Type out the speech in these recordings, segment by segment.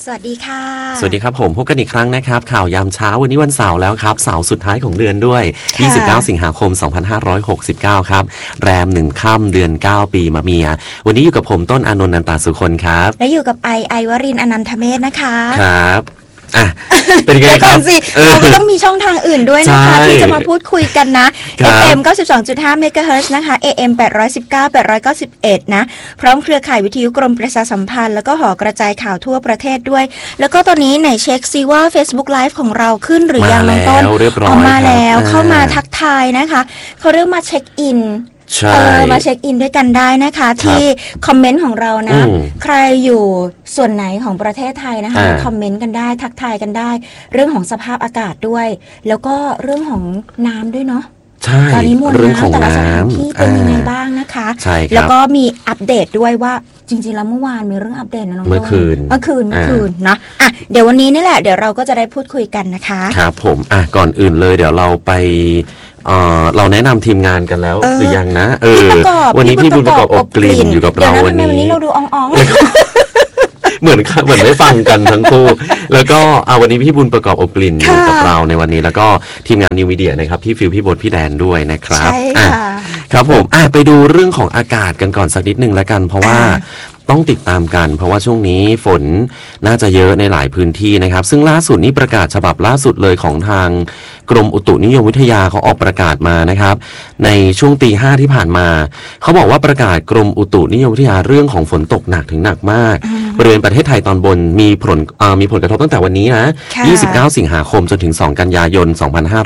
สวัสดีค่ะสวัสดีครับผมพบกันอีกครั้งนะครับข่าวยามเช้าวันนี้วันเสาร์แล้วครับเสาร์สุดท้ายของเดือนด้วย29สิงหาคม2569ครับแรม1ค่ำเดือน9ปีมะเมียวันนี้อยู่กับผมต้นอานนท์นันตาสุคนครับและอยู่กับไอวรินทร์อนันทเมธนะคะครับเป็นไงครับเราก็ต้องมีช่องทางอื่นด้วยนะคะที่จะมาพูดคุยกันนะ FM 92.5 เมกะเฮิรตซ์นะคะ AM 819 891นะพร้อมเครือข่ายวิทยุกรมประชาสัมพันธ์แล้วก็หอกระจายข่าวทั่วประเทศด้วยแล้วก็ตอนนี้ไหนเช็คซิว่า Facebook Live ของเราขึ้นหรือยังน้องต้นออกมาแล้วเข้ามาทักทายนะคะเขาเรียกมาเช็คอินมาเช็คอินด้วยกันได้นะคะที่คอมเมนต์ของเรานะใครอยู่ส่วนไหนของประเทศไทยนะคะคอมเมนต์กันได้ทักทายกันได้เรื่องของสภาพอากาศด้วยแล้วก็เรื่องของน้ำด้วยเนาะตอนนี้มวลน้ำแต่ละสถานที่เป็นยังไงบ้างนะคะแล้วก็มีอัปเดตด้วยว่าจริงๆแล้วเมื่อวานมีเรื่องอัปเดตนะน้องเมื่อคืนนะเดี๋ยววันนี้นี่แหละเดี๋ยวเราก็จะได้พูดคุยกันนะคะครับผมก่อนอื่นเลยเดี๋ยวเราไปเราแนะนำทีมงานกันแล้วหรือยังนะวันนี้พี่บุญประกอบอบกลิ่นอยู่กับเราวันนี้เราดูอ่องเหมือนได้ฟังกันทั้งคู่แล้วก็วันนี้พี่บุญประกอบอบกลิ่นอยู่กับเราในวันนี้แล้วก็ทีมงานนิวมีเดียนะครับพี่ฟิวพี่บดพี่แดนด้วยนะครับครับผมไปดูเรื่องของอากาศกันก่อนสักนิดนึงแล้วกันเพราะว่าต้องติดตามกันเพราะว่าช่วงนี้ฝนน่าจะเยอะในหลายพื้นที่นะครับซึ่งล่าสุดนี้ประกาศฉบับล่าสุดเลยของทางกรมอุตุนิยมวิทยาเขาออกประกาศมานะครับในช่วงตี 5ที่ผ่านมาเขาบอกว่าประกาศกรมอุตุนิยมวิทยาเรื่องของฝนตกหนักถึงหนักมากบริเวณประเทศไทยตอนบนมีผลกระทบตั้งแต่วันนี้นะ29สิงหาคมจนถึง2กันยายน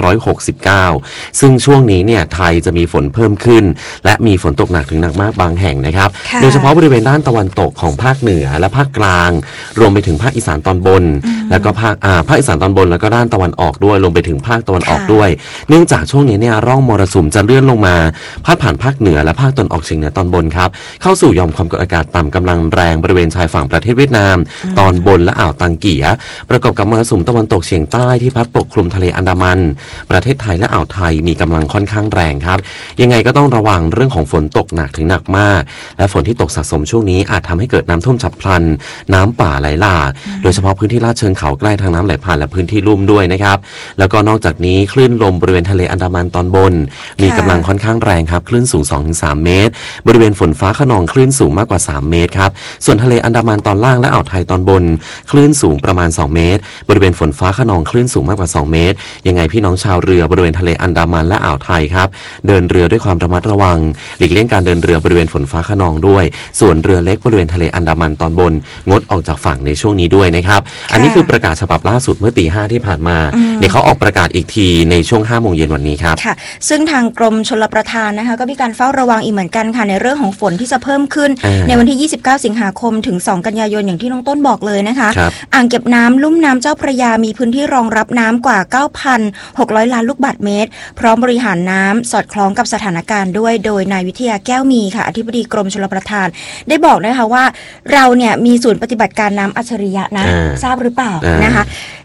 2569ซึ่งช่วงนี้เนี่ยไทยจะมีฝนเพิ่มขึ้นและมีฝนตกหนักถึงหนักมากบางแห่งนะครับโดยเฉพาะบริเวณด้านตะวันตกของภาคเหนือและภาคกลางรวมไปถึงภาคอีสานตอนบนแล้วก็ภาคอีสานตอนบนแล้วก็ด้านตะวันออกด้วยรวมไปถึงภาคตะวันออกด้วยเนื่องจากช่วงนี้เนี่ยร่องมรสุมจะเลื่อนลงมาพาดผ่านภาคเหนือและภาคตะวันออกเฉียงเหนือตอนบนครับเข้าสู่หย่อมความกดอากาศต่ำกำลังแรงบริเวณชายฝั่งประเทศเวียดนามตอนบนและอ่าวตังเกียประกอบกับมรสุมตะวันตกเฉียงใต้ที่พัดปกคลุมทะเลอันดามันประเทศไทยและอ่าวไทยมีกำลังค่อนข้างแรงครับยังไงก็ต้องระวังเรื่องของฝนตกหนักถึงหนักมากและฝนที่ตกสะสมช่วงนี้อาจทำให้เกิดน้ำท่วมฉับพลันน้ำป่าไหลหลากโดยเฉพาะพื้นที่ลาดเชิงเขาใกล้ทางน้ำไหลผ่านและพื้นที่ลุ่มด้วยนะครับแล้วก็นอกจากนี้คลื่นลมบริเวณทะเลอันดามันตอนบนมีกำลังค่อนข้างแรงครับคลื่นสูง 2-3 เมตรบริเวณฝนฟ้าคะนองคลื่นสูงมากกว่า3เมตรครับส่วนทะเลอันดามันตอนล่างและอ่าวไทยตอนบนคลื่นสูงประมาณ2เมตรบริเวณฝนฟ้าคะนองคลื่นสูงมากกว่า2เมตรยังไงพี่น้องชาวเรือบริเวณทะเลอันดามันและอ่าวไทยครับเดินเรือด้วยความระมัดระวังหลีกเลี่ยงการเดินเรือบริเวณฝนฟ้าคะนองด้วยส่วนเรือเล็กบริเวณทะเลอันดามันตอนบนงดออกจากฝั่งในช่วงนี้ด้วยนะครับอันนี้คือประกาศฉบับล่าสุดเมื่อตี 5ที่ผ่านมาเดี๋ยวเขาออกประกาศอีกทีในช่วง 5 โมงเย็นวันนี้ครับค่ะซึ่งทางกรมชลประทานนะคะก็มีการเฝ้าระวังอีกเหมือนกันค่ะในเรื่องของฝนที่จะเพิ่มขึ้นในวันที่29สิงหาคมถึง2กันยายนอย่างที่น้องต้นบอกเลยนะคะอ่างเก็บน้ำลุ่มน้ำเจ้าพระยามีพื้นที่รองรับน้ำกว่า 9,600 ล้านลูกบาศก์เมตรพร้อมบริหารน้ำสอดคล้องกับสถานการณ์ด้วยโดยนายวิทยาแก้วมีค่ะอธิบดีกรมชลประทานได้บอกนะคะว่าเราเนี่ยมีศูนย์ปฏิบัติการน้ำอัจฉริยะนะทราบหรือเปล่านะคะ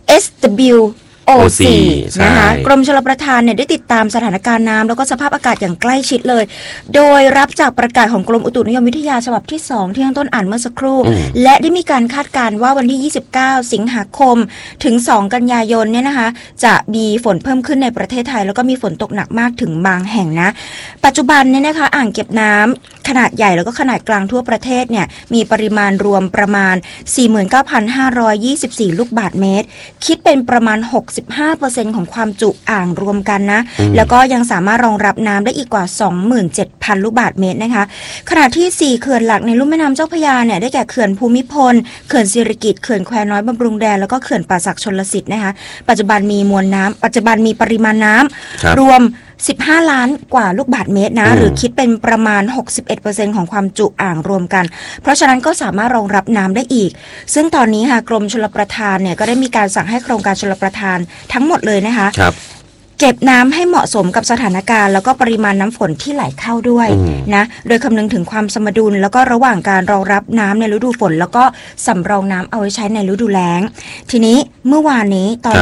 SWOC นะคะกรมชลประทานเนี่ยได้ติดตามสถานการณ์น้ำแล้วก็สภาพอากาศอย่างใกล้ชิดเลยโดยรับจากประกาศของกรมอุตุนิยมวิทยาฉบับที่2ที่ต้นอ่านเมื่อสักครู่และได้มีการคาดการณ์ว่าวันที่29สิงหาคมถึง2กันยายนเนี่ยนะคะจะมีฝนเพิ่มขึ้นในประเทศไทยแล้วก็มีฝนตกหนักมากถึงบางแห่งนะปัจจุบันเนี่ยนะคะอ่างเก็บน้ำขนาดใหญ่แล้วก็ขนาดกลางทั่วประเทศเนี่ยมีปริมาณรวมประมาณ 49,524 ลูกบาศก์เมตรคิดเป็นประมาณ65% ของความจุอ่างรวมกันนะแล้วก็ยังสามารถรองรับน้ำได้อีกกว่า 27,000 ลูกบาศก์เมตรนะคะขณะที่4เขื่อนหลักในลุ่มแม่น้ำเจ้าพระยาเนี่ยได้แก่เขื่อนภูมิพลเขื่อนสิริกิติ์เขื่อนแควน้อยบำรุงแดนแล้วก็เขื่อนป่าสักชลสิทธิ์นะคะปัจจุบันมีปริมาณน้ำรวม15 ล้านกว่าลูกบาศก์เมตรนะหรือคิดเป็นประมาณ 61% ของความจุอ่างรวมกันเพราะฉะนั้นก็สามารถรองรับน้ำได้อีกซึ่งตอนนี้ค่ะกรมชลประทานเนี่ยก็ได้มีการสั่งให้โครงการชลประทานทั้งหมดเลยนะคะเก็บน้ำให้เหมาะสมกับสถานการณ์แล้วก็ปริมาณน้ำฝนที่ไหลเข้าด้วยนะโดยคำนึงถึงความสมดุลแล้วก็ระหว่างการรองรับน้ำในฤดูฝนแล้วก็สำรองน้ำเอาไว้ใช้ในฤดูแล้งทีนี้เมื่อวานนี้ตอน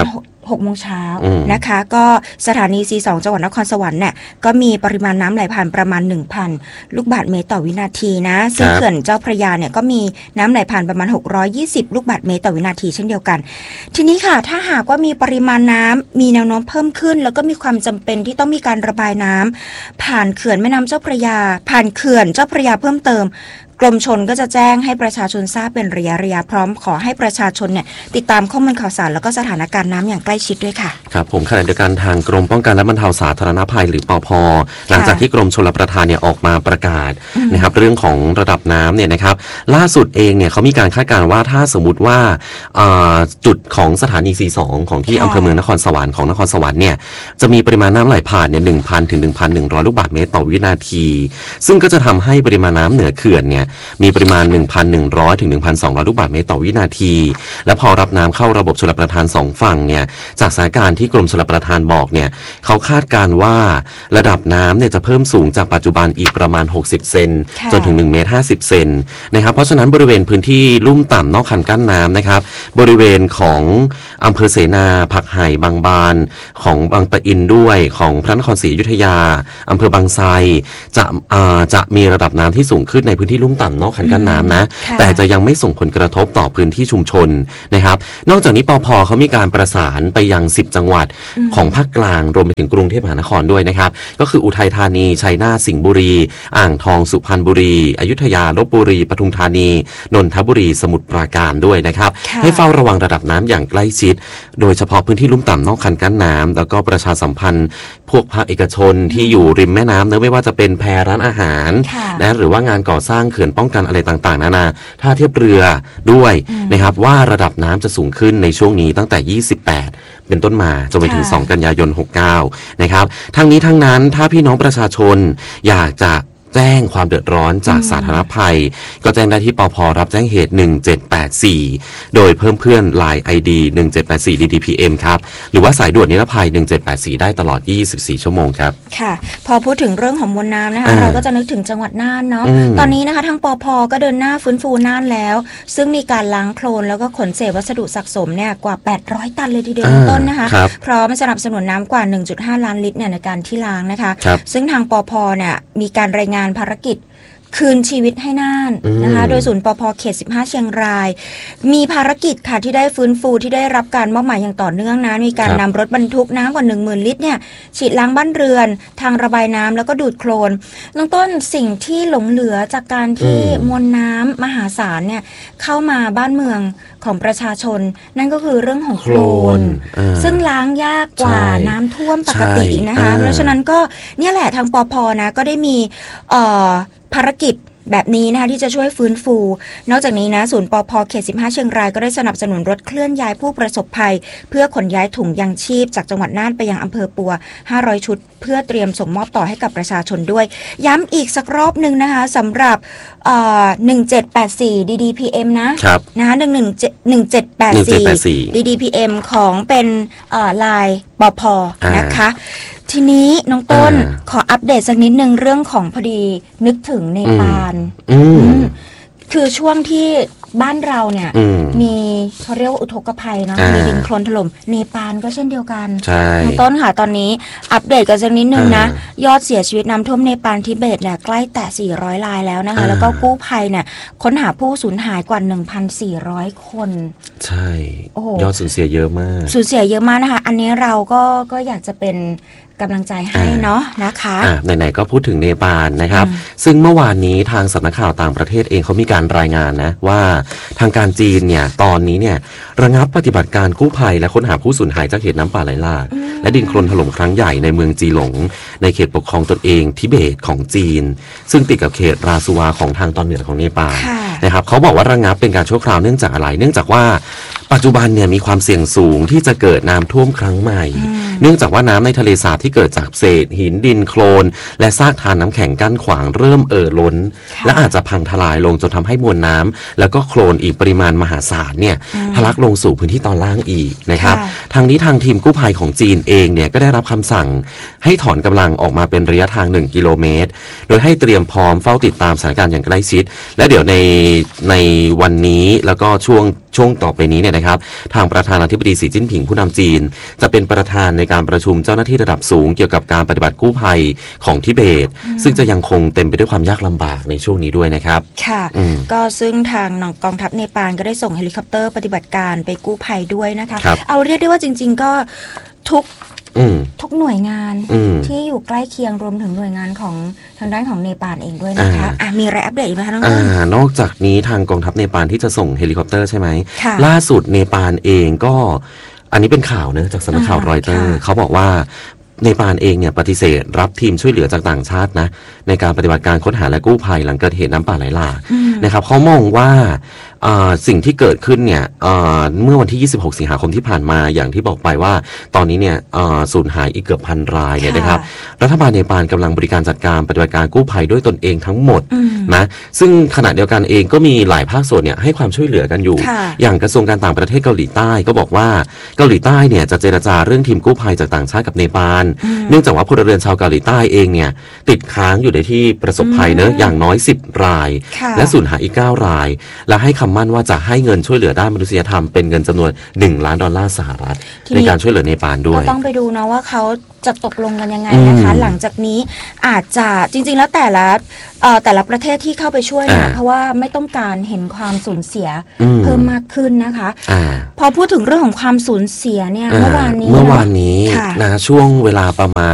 6 โมงเช้านะคะก็สถานี C2 จังหวัดนครสวรรค์เนี่ยก็มีปริมาณน้ำไหลผ่านประมาณ 1,000 ลูกบาศก์เมตรต่อวินาทีนะซึ่งเขื่อนเจ้าพระยาเนี่ยก็มีน้ำไหลผ่านประมาณ620ลูกบาศก์เมตรต่อวินาทีเช่นเดียวกันทีนี้ค่ะถ้าหากว่ามีปริมาณน้ำมีแนวโน้มเพิ่มขึ้นแล้วก็มีความจำเป็นที่ต้องมีการระบายน้ำผ่านเขื่อนแม่น้ำเจ้าพระยาผ่านเขื่อนเจ้าพระยาเพิ่มเติมกรมชลก็จะแจ้งให้ประชาชนทราบเป็นระยะพร้อมขอให้ประชาชนเนี่ยติดตามข้อมูลข่าวสารแล้วก็สถานการณ์น้ำอย่างใกล้ชิดด้วยค่ะครับผมขณะเดียวกันทางกรมป้องกันและบรรเทาสาธารณภัยหรือปภ.หลังจากที่กรมชลประทานเนี่ยออกมาประกาศนะครับเรื่องของระดับน้ำเนี่ยนะครับล่าสุดเองเนี่ยเขามีการคาดการณ์ว่าถ้าสมมุติว่าจุดของสถานี C2 ของที่อำเภอเมืองนครสวรรค์ของนครสวรรค์เนี่ยจะมีปริมาณน้ำไหลผ่านเนี่ย 1,000 ถึง 1,100 ลูกบาศก์เมตรต่อวินาทีซึ่งก็จะทำให้ปริมาณน้ำเหนือเขื่อนเนี่ยมีปริมาณ 1,100 ถึง 1,200 ลูกบาศก์เมตรต่อวินาทีและพอรับน้ำเข้าระบบชลประทาน2ฝั่งเนี่ยจากสถานการณ์ที่กรมชลประทานบอกเนี่ยเขาคาดการณ์ว่าระดับน้ำเนี่ยจะเพิ่มสูงจากปัจจุบันอีกประมาณ60เซนจนถึง1เมตร50เซนนะครับเพราะฉะนั้นบริเวณพื้นที่ลุ่มต่ำนอกคันกั้นน้ำนะครับบริเวณของอำเภอเสนาผักไห่บางบานของบางปะอินด้วยของพระนครศรีอยุธยาอำเภอบางไทรจะมีระดับน้ำที่สูงขึ้นในพื้นที่ลุ่มต่ำนอกคันกั้นน้ำนะแต่จะยังไม่ส่งผลกระทบต่อพื้นที่ชุมชนนะครับนอกจากนี้ปภ.เขามีการประสานไปยัง10จังหวัดของภาคกลางรวมไปถึงกรุงเทพมหานครด้วยนะครับก็คืออุทัยธานีชัยนาทสิงห์บุรีอ่างทองสุพรรณบุรีอยุธยาลพบุรีปทุมธานีนนทบุรีสมุทรปราการด้วยนะครับให้เฝ้าระวังระดับน้ำอย่างใกล้ชิดโดยเฉพาะพื้นที่ลุ่มต่ำนอกคันกั้นน้ำแล้วก็ประชาสัมพันธ์พวกภาคเอกชนที่อยู่ริมแม่น้ำเนอะไม่ว่าจะเป็นแพร้านอาหารนะหรือว่างานก่อสร้างเขื่อนป้องกันอะไรต่างๆนานาท่าเทียบเรือด้วยนะครับว่าระดับน้ำจะสูงขึ้นในช่วงนี้ตั้งแต่28เป็นต้นมาจนไปถึง2กันยายน69นะครับทั้งนี้ทั้งนั้นถ้าพี่น้องประชาชนอยากจะแจ้งความเดือดร้อนจากสาธารณภัยก็แจ้งได้ที่ปภ.รับแจ้งเหตุ1784โดยเพิ่มเพื่อน LINE ID 1784 DDPM ครับหรือว่าสายด่วนนิรภัย1784ได้ตลอด24ชั่วโมงครับค่ะพอพูดถึงเรื่องของมวลน้ำนะคะเราก็จะนึกถึงจังหวัดน่านเนาะตอนนี้นะคะทางปภ.ก็เดินหน้าฟื้นฟูน่านแล้วซึ่งมีการล้างโคลนแล้วก็ขนเศษวัสดุสะสมเนี่ยกว่า800ตันเลยทีเดียวต้นนะคะพร้อมสนับสนุนน้ำกว่า 1.5 ล้านลิตรเนี่ยในการที่ล้างนะคะซึ่งทางปภ.เนี่ยมีการรายงานภารกิจคืนชีวิตให้น่านนะคะโดยศูนย์ปภ.เขต15เชียงรายมีภารกิจค่ะที่ได้ฟื้นฟูที่ได้รับการมอบหมายอย่างต่อเนื่องนะมีการนำรถบรรทุกน้ำกว่า 10,000 ลิตรเนี่ยฉีดล้างบ้านเรือนทางระบายน้ำแล้วก็ดูดโคลนเบื้องต้นสิ่งที่หลงเหลือจากการที่มวลน้ำมหาศาลเนี่ยเข้ามาบ้านเมืองของประชาชนนั่นก็คือเรื่องของโคลนซึ่งล้างยากกว่าน้ำท่วมปกตินะคะเพราะฉะนั้นก็เนี่ยแหละทางปภ.นะก็ได้มีภารกิจแบบนี้นะคะที่จะช่วยฟื้นฟูนอกจากนี้นะศูนย์ปภ.เขต15เชียงรายก็ได้สนับสนุนรถเคลื่อนย้ายผู้ประสบภัยเพื่อขนย้ายถุงยางชีพจากจังหวัดน่านไปยังอำเภอปัว500ชุดเพื่อเตรียมส่งมอบต่อให้กับประชาชนด้วยย้ำอีกสักรอบนึงนะคะสำหรับ1784 DDPM นะคะ1784 DDPM ของเป็นลายปภ.นะคะทีนี้น้องต้นขออัปเดตสักนิดนึงเรื่องของพอดีนึกถึงเนปาลคือช่วงที่บ้านเราเนี่ยมีเขาเรียกว่าอุทกภัยเนาะมีดินโคลนถล่มเนปาลก็เช่นเดียวกันน้องต้นค่ะตอนนี้อัปเดตกันสักนิดนึงนะยอดเสียชีวิตน้ำท่วมเนปาลทิเบตเนี่ยใกล้แต่400รายแล้วนะคะแล้วก็กู้ภัยเนี่ยค้นหาผู้สูญหายกว่า 1,400 คนใช่ยอดสูญเสียเยอะมากนะคะอันนี้เราก็อยากจะเป็นกำลังใจให้เนาะนะคะไหนๆก็พูดถึงเนปาลนะครับซึ่งเมื่อวานนี้ทางสำนักข่าวต่างประเทศเองเขามีการรายงานนะว่าทางการจีนเนี่ยตอนนี้เนี่ยระงับปฏิบัติการกู้ภัยและค้นหาผู้สูญหายจากเหตุน้ำป่าไหลหลากและดินโคลนถล่มครั้งใหญ่ในเมืองจีหลงในเขตปกครองตนเองทิเบตของจีนซึ่งติดกับเขตราซูวาของทางตอนเหนือของเนปาลนะครับเขาบอกว่าระงับเป็นการชั่วคราวเนื่องจากอะไรเนื่องจากว่าปัจจุบันเนี่ยมีความเสี่ยงสูงที่จะเกิดน้ำท่วมครั้งใหม่เนื่องจากว่าน้ำในทะเลสาบที่เกิดจากเศษหินดินโคลนและซากธารน้ำแข็งกั้นขวางเริ่มล้นและอาจจะพังทลายลงจนทำให้มวลน้ำแล้วก็โคลนอีกปริมาณมหาศาลเนี่ยทะลักลงสู่พื้นที่ตอนล่างอีกนะครับทางนี้ทางทีมกู้ภัยของจีนเองเนี่ยก็ได้รับคำสั่งให้ถอนกำลังออกมาเป็นระยะทาง1กิโลเมตรโดยให้เตรียมพร้อมเฝ้าติดตามสถานการณ์อย่างใกล้ชิดและเดี๋ยวในวันนี้แล้วก็ช่วช่วงต่อไปนี้เนี่ยนะครับทางประธานาธิบดีสีจิ้นผิงผู้นำจีนจะเป็นประธานในการประชุมเจ้าหน้าที่ระดับสูงเกี่ยวกับการปฏิบัติกู้ภัยของทิเบตซึ่งจะยังคงเต็มไปด้วยความยากลำบากในช่วงนี้ด้วยนะครับค่ะก็ซึ่งทางกองทัพเนปาลก็ได้ส่งเฮลิคอปเตอร์ปฏิบัติการไปกู้ภัยด้วยนะคะเอาเรียกได้ว่าจริงๆก็ทุกหน่วยงานที่อยู่ใกล้เคียงรวมถึงหน่วยงานของทางด้านของเนปาลเองด้วยนะคะมีอะไรอัปเดตอีกไหมคะน้องนอกจากนี้ทางกองทัพเนปาลที่จะส่งเฮลิคอปเตอร์ใช่ไหมล่าสุดเนปาลเองก็อันนี้เป็นข่าวนะจากสำนักข่าวรอยเตอร์เขาบอกว่าเนปาลเองเนี่ยปฏิเสธรับทีมช่วยเหลือจากต่างชาตินะในการปฏิบัติการค้นหาและกู้ภัยหลังเกิดเหตุน้ำป่าไหลหลากนะครับเขามองว่าสิ่งที่เกิดขึ้นเนี่ยเมื่อวันที่26สิงหาคมที่ผ่านมาอย่างที่บอกไปว่าตอนนี้เนี่ยสูญหายอีกเกือบพันรายเนี่ยนะครับรัฐบาลเนปาลกำลังบริการจัดการปฏิบัติการกู้ภัยด้วยตนเองทั้งหมดนะซึ่งขณะเดียวกันเองก็มีหลายภาคส่วนเนี่ยให้ความช่วยเหลือกันอยู่อย่างกระทรวงการต่างประเทศเกาหลีใต้ก็บอกว่าเกาหลีใต้เนี่ยจะเจรจาเรื่องทีมกู้ภัยจากต่างชาติกับเนปาลเนื่องจากว่าพลเรือนชาวเกาหลีใต้เองเนี่ยติดค้างอยู่ในที่ประสบภัยเนอะอย่างน้อย10รายและสูญหายอีก9รายและให้คำมั่นว่าจะให้เงินช่วยเหลือด้านมนุษยธรรมเป็นเงินจำนวน$1 ล้านในการช่วยเหลือเนปาลด้วยก็ต้องไปดูนะว่าเขาจะตกลงกันยังไงนะคะหลังจากนี้อาจจะจริงๆแล้วแต่ละประเทศที่เข้าไปช่วยนะเพราะว่าไม่ต้องการเห็นความสูญเสียเพิ่มมากขึ้นนะคะพอพูดถึงเรื่องของความสูญเสียเนี่ยเมื่อวานนี้นะช่วงเวลาประมาณ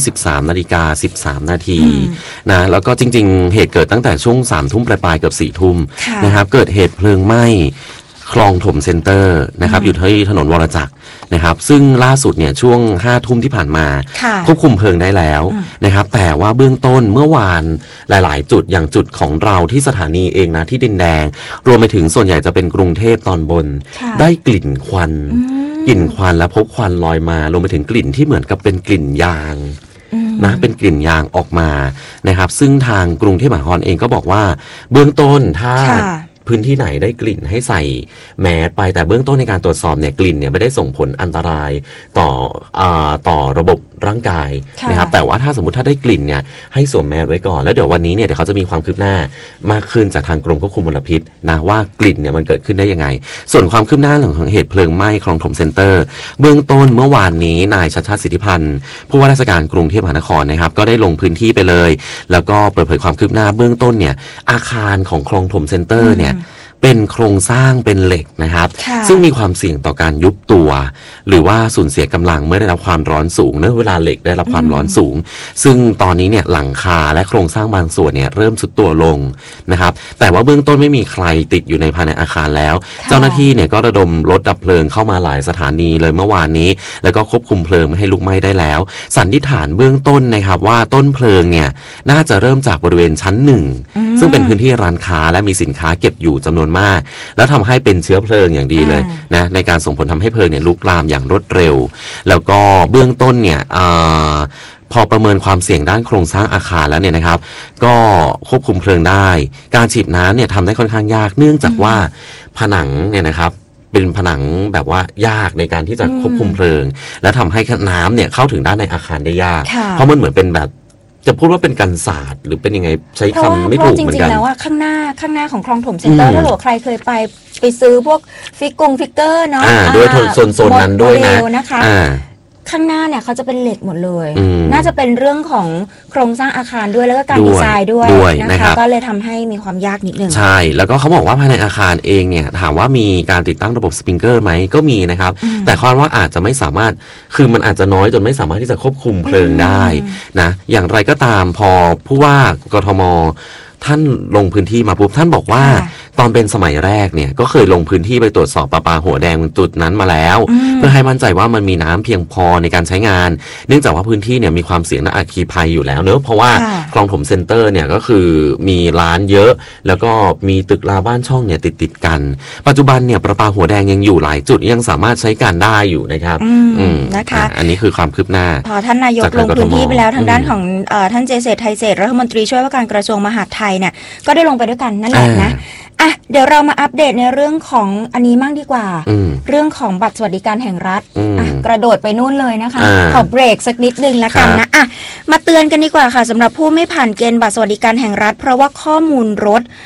23:13 นาทีนะแล้วก็จริงๆเหตุเกิดตั้งแต่ช่วง 3 ทุ่มปลายๆเกือบ 4 ทุ่มนะครับเกิดเหตุเพลิงไหม้คลองถมเซ็นเตอร์นะครับอยู่ที่ถนนวรจักรนะครับซึ่งล่าสุดเนี่ยช่วง 5 ทุ่มที่ผ่านมาควบคุมเพลิงได้แล้วนะครับแต่ว่าเบื้องต้นเมื่อวานหลายๆจุดอย่างจุดของเราที่สถานีเองนะที่ดินแดงรวมไปถึงส่วนใหญ่จะเป็นกรุงเทพตอนบนได้กลิ่นควันและพบควันลอยมารวมไปถึงกลิ่นที่เหมือนกับเป็นกลิ่นยางนะเป็นกลิ่นยางออกมานะครับซึ่งทางกรุงเทพมหานครเองก็บอกว่าเบื้องต้นถ้าพื้นที่ไหนได้กลิ่นให้ใส่แมสไปแต่เบื้องต้นในการตรวจสอบเนี่ยกลิ่นเนี่ยไม่ได้ส่งผลอันตรายต่อระบบร่างกายนะครับแต่ว่าถ้าสมมติถ้าได้กลิ่นเนี่ยให้สวมแมสไว้ก่อนแล้วเดี๋ยววันนี้เนี่ยเดี๋ยวเขาจะมีความคืบหน้ามากขึ้นจากทางกรมควบคุมมลพิษนะว่ากลิ่นเนี่ยมันเกิดขึ้นได้ยังไงส่วนความคืบหน้าของเหตุเพลิงไหม้คลองถมเซ็นเตอร์เบื้องต้นเมื่อวานนี้นายชัชชาติสิทธิพันธ์ผู้ว่าราชการกรุงเทพมหานครนะครับก็ได้ลงพื้นที่ไปเลยแล้วก็เปิดเผยความคืบหน้าเบื้องต้นเนี่ยอาคารของคลองถมเซ็นเตอร์เนี่ยเป็นโครงสร้างเป็นเหล็กนะครับซึ่งมีความเสี่ยงต่อการยุบตัวหรือว่าสูญเสียกำลังเมื่อได้รับความร้อนสูงเนื่องเวลาเหล็กได้รับความร้อนสูงซึ่งตอนนี้เนี่ยหลังคาและโครงสร้างบางส่วนเนี่ยเริ่มทรุดตัวลงนะครับแต่ว่าเบื้องต้นไม่มีใครติดอยู่ในภายในอาคารแล้วเจ้าหน้าที่เนี่ยก็ระดมรถดับเพลิงเข้ามาหลายสถานีเลยเมื่อวานนี้แล้วก็ควบคุมเพลิงไม่ให้ลุกไหม้ได้แล้วสันนิษฐานเบื้องต้นนะครับว่าต้นเพลิงเนี่ยน่าจะเริ่มจากบริเวณชั้น1ซึ่งเป็นพื้นที่ร้านค้าและมีสินค้าเก็บอยู่จำนวนมากแล้วทำให้เป็นเชื้อเพลิงอย่างดีเลยนะในการส่งผลทำให้เพลิงเนี่ยลุกลามอย่างรวดเร็วแล้วก็เบื้องต้นเนี่ยพอประเมินความเสี่ยงด้านโครงสร้างอาคารแล้วเนี่ยนะครับก็ควบคุมเพลิงได้การฉีดน้ำเนี่ยทำได้ค่อนข้างยากเนื่องจากว่าผนังเนี่ยนะครับเป็นผนังแบบว่ายากในการที่จะควบคุมเพลิงและทำให้น้ำเนี่ยเข้าถึงด้านในอาคารได้ยากเพราะมันเหมือนเป็นแบบจะพูดว่าเป็นกันศาสตร์หรือเป็นยังไงใช้คำไม่ถูกเหมือนกันเพราะจริงๆแล้วว่าข้างหน้าของคลองถมเซ็นเตอร์ถ้าหรือใครเคยไปซื้อพวกฟิกเกอร์เนาะด้วยโซนนั้นด้วยนะคะข้างหน้าเนี่ยเขาจะเป็นเหล็กหมดเลยน่าจะเป็นเรื่องของโครงสร้างอาคารด้วยแล้วก็การดีไซน์ด้วยนะคะก็เลยทำให้มีความยากนิดนึงใช่แล้วก็เขาบอกว่าภายในอาคารเองเนี่ยถามว่ามีการติดตั้งระบบสปริงเกอร์ไหมก็มีนะครับแต่ความว่าอาจจะไม่สามารถคือมันอาจจะน้อยจนไม่สามารถที่จะควบคุมเพลิงได้นะอย่างไรก็ตามพอผู้ว่ากทมท่านลงพื้นที่มาปุ๊บท่านบอกว่าตอนเป็นสมัยแรกเนี่ยก็เคยลงพื้นที่ไปตรวจสอบประปาหัวแดงจุดนั้นมาแล้วเพื่อให้มั่นใจว่ามันมีน้ำเพียงพอในการใช้งานเนื่องจากว่าพื้นที่เนี่ยมีความเสี่ยงและอัคคีภัยอยู่แล้วเนอะเพราะว่าคลองถมเซ็นเตอร์เนี่ยก็คือมีร้านเยอะแล้วก็มีตึกราบ้านช่องเนี่ยติดกันปัจจุบันเนี่ยประปาหัวแดงยังอยู่หลายจุดยังสามารถใช้การได้อยู่นะครับนะคะอันนี้คือความคืบหน้าพอท่านนายกลงพื้นที่ไปแล้วทางด้านของท่านเจษฎ์ไทยเศรษฐ์รัฐมนตรีช่วยว่าการกระทรวงมหาดไทยเนี่ยก็ได้ลงไปด้วยกันนั่นแหละนะเดี๋ยวเรามาอัปเดตในเรื่องของอันนี้มั่งดีกว่าเรื่องของบัตรสวัสดิการแห่งรัฐกระโดดไปนู่นเลยนะคะขอเบรกสักนิดนึงแล้วกันนะมาเตือนกันดีกว่าค่ะสำหรับผู้ไม่ผ่านเกณฑ์บัตรสวัสดิการแห่งรัฐเพราะว่าข้อมูลรถ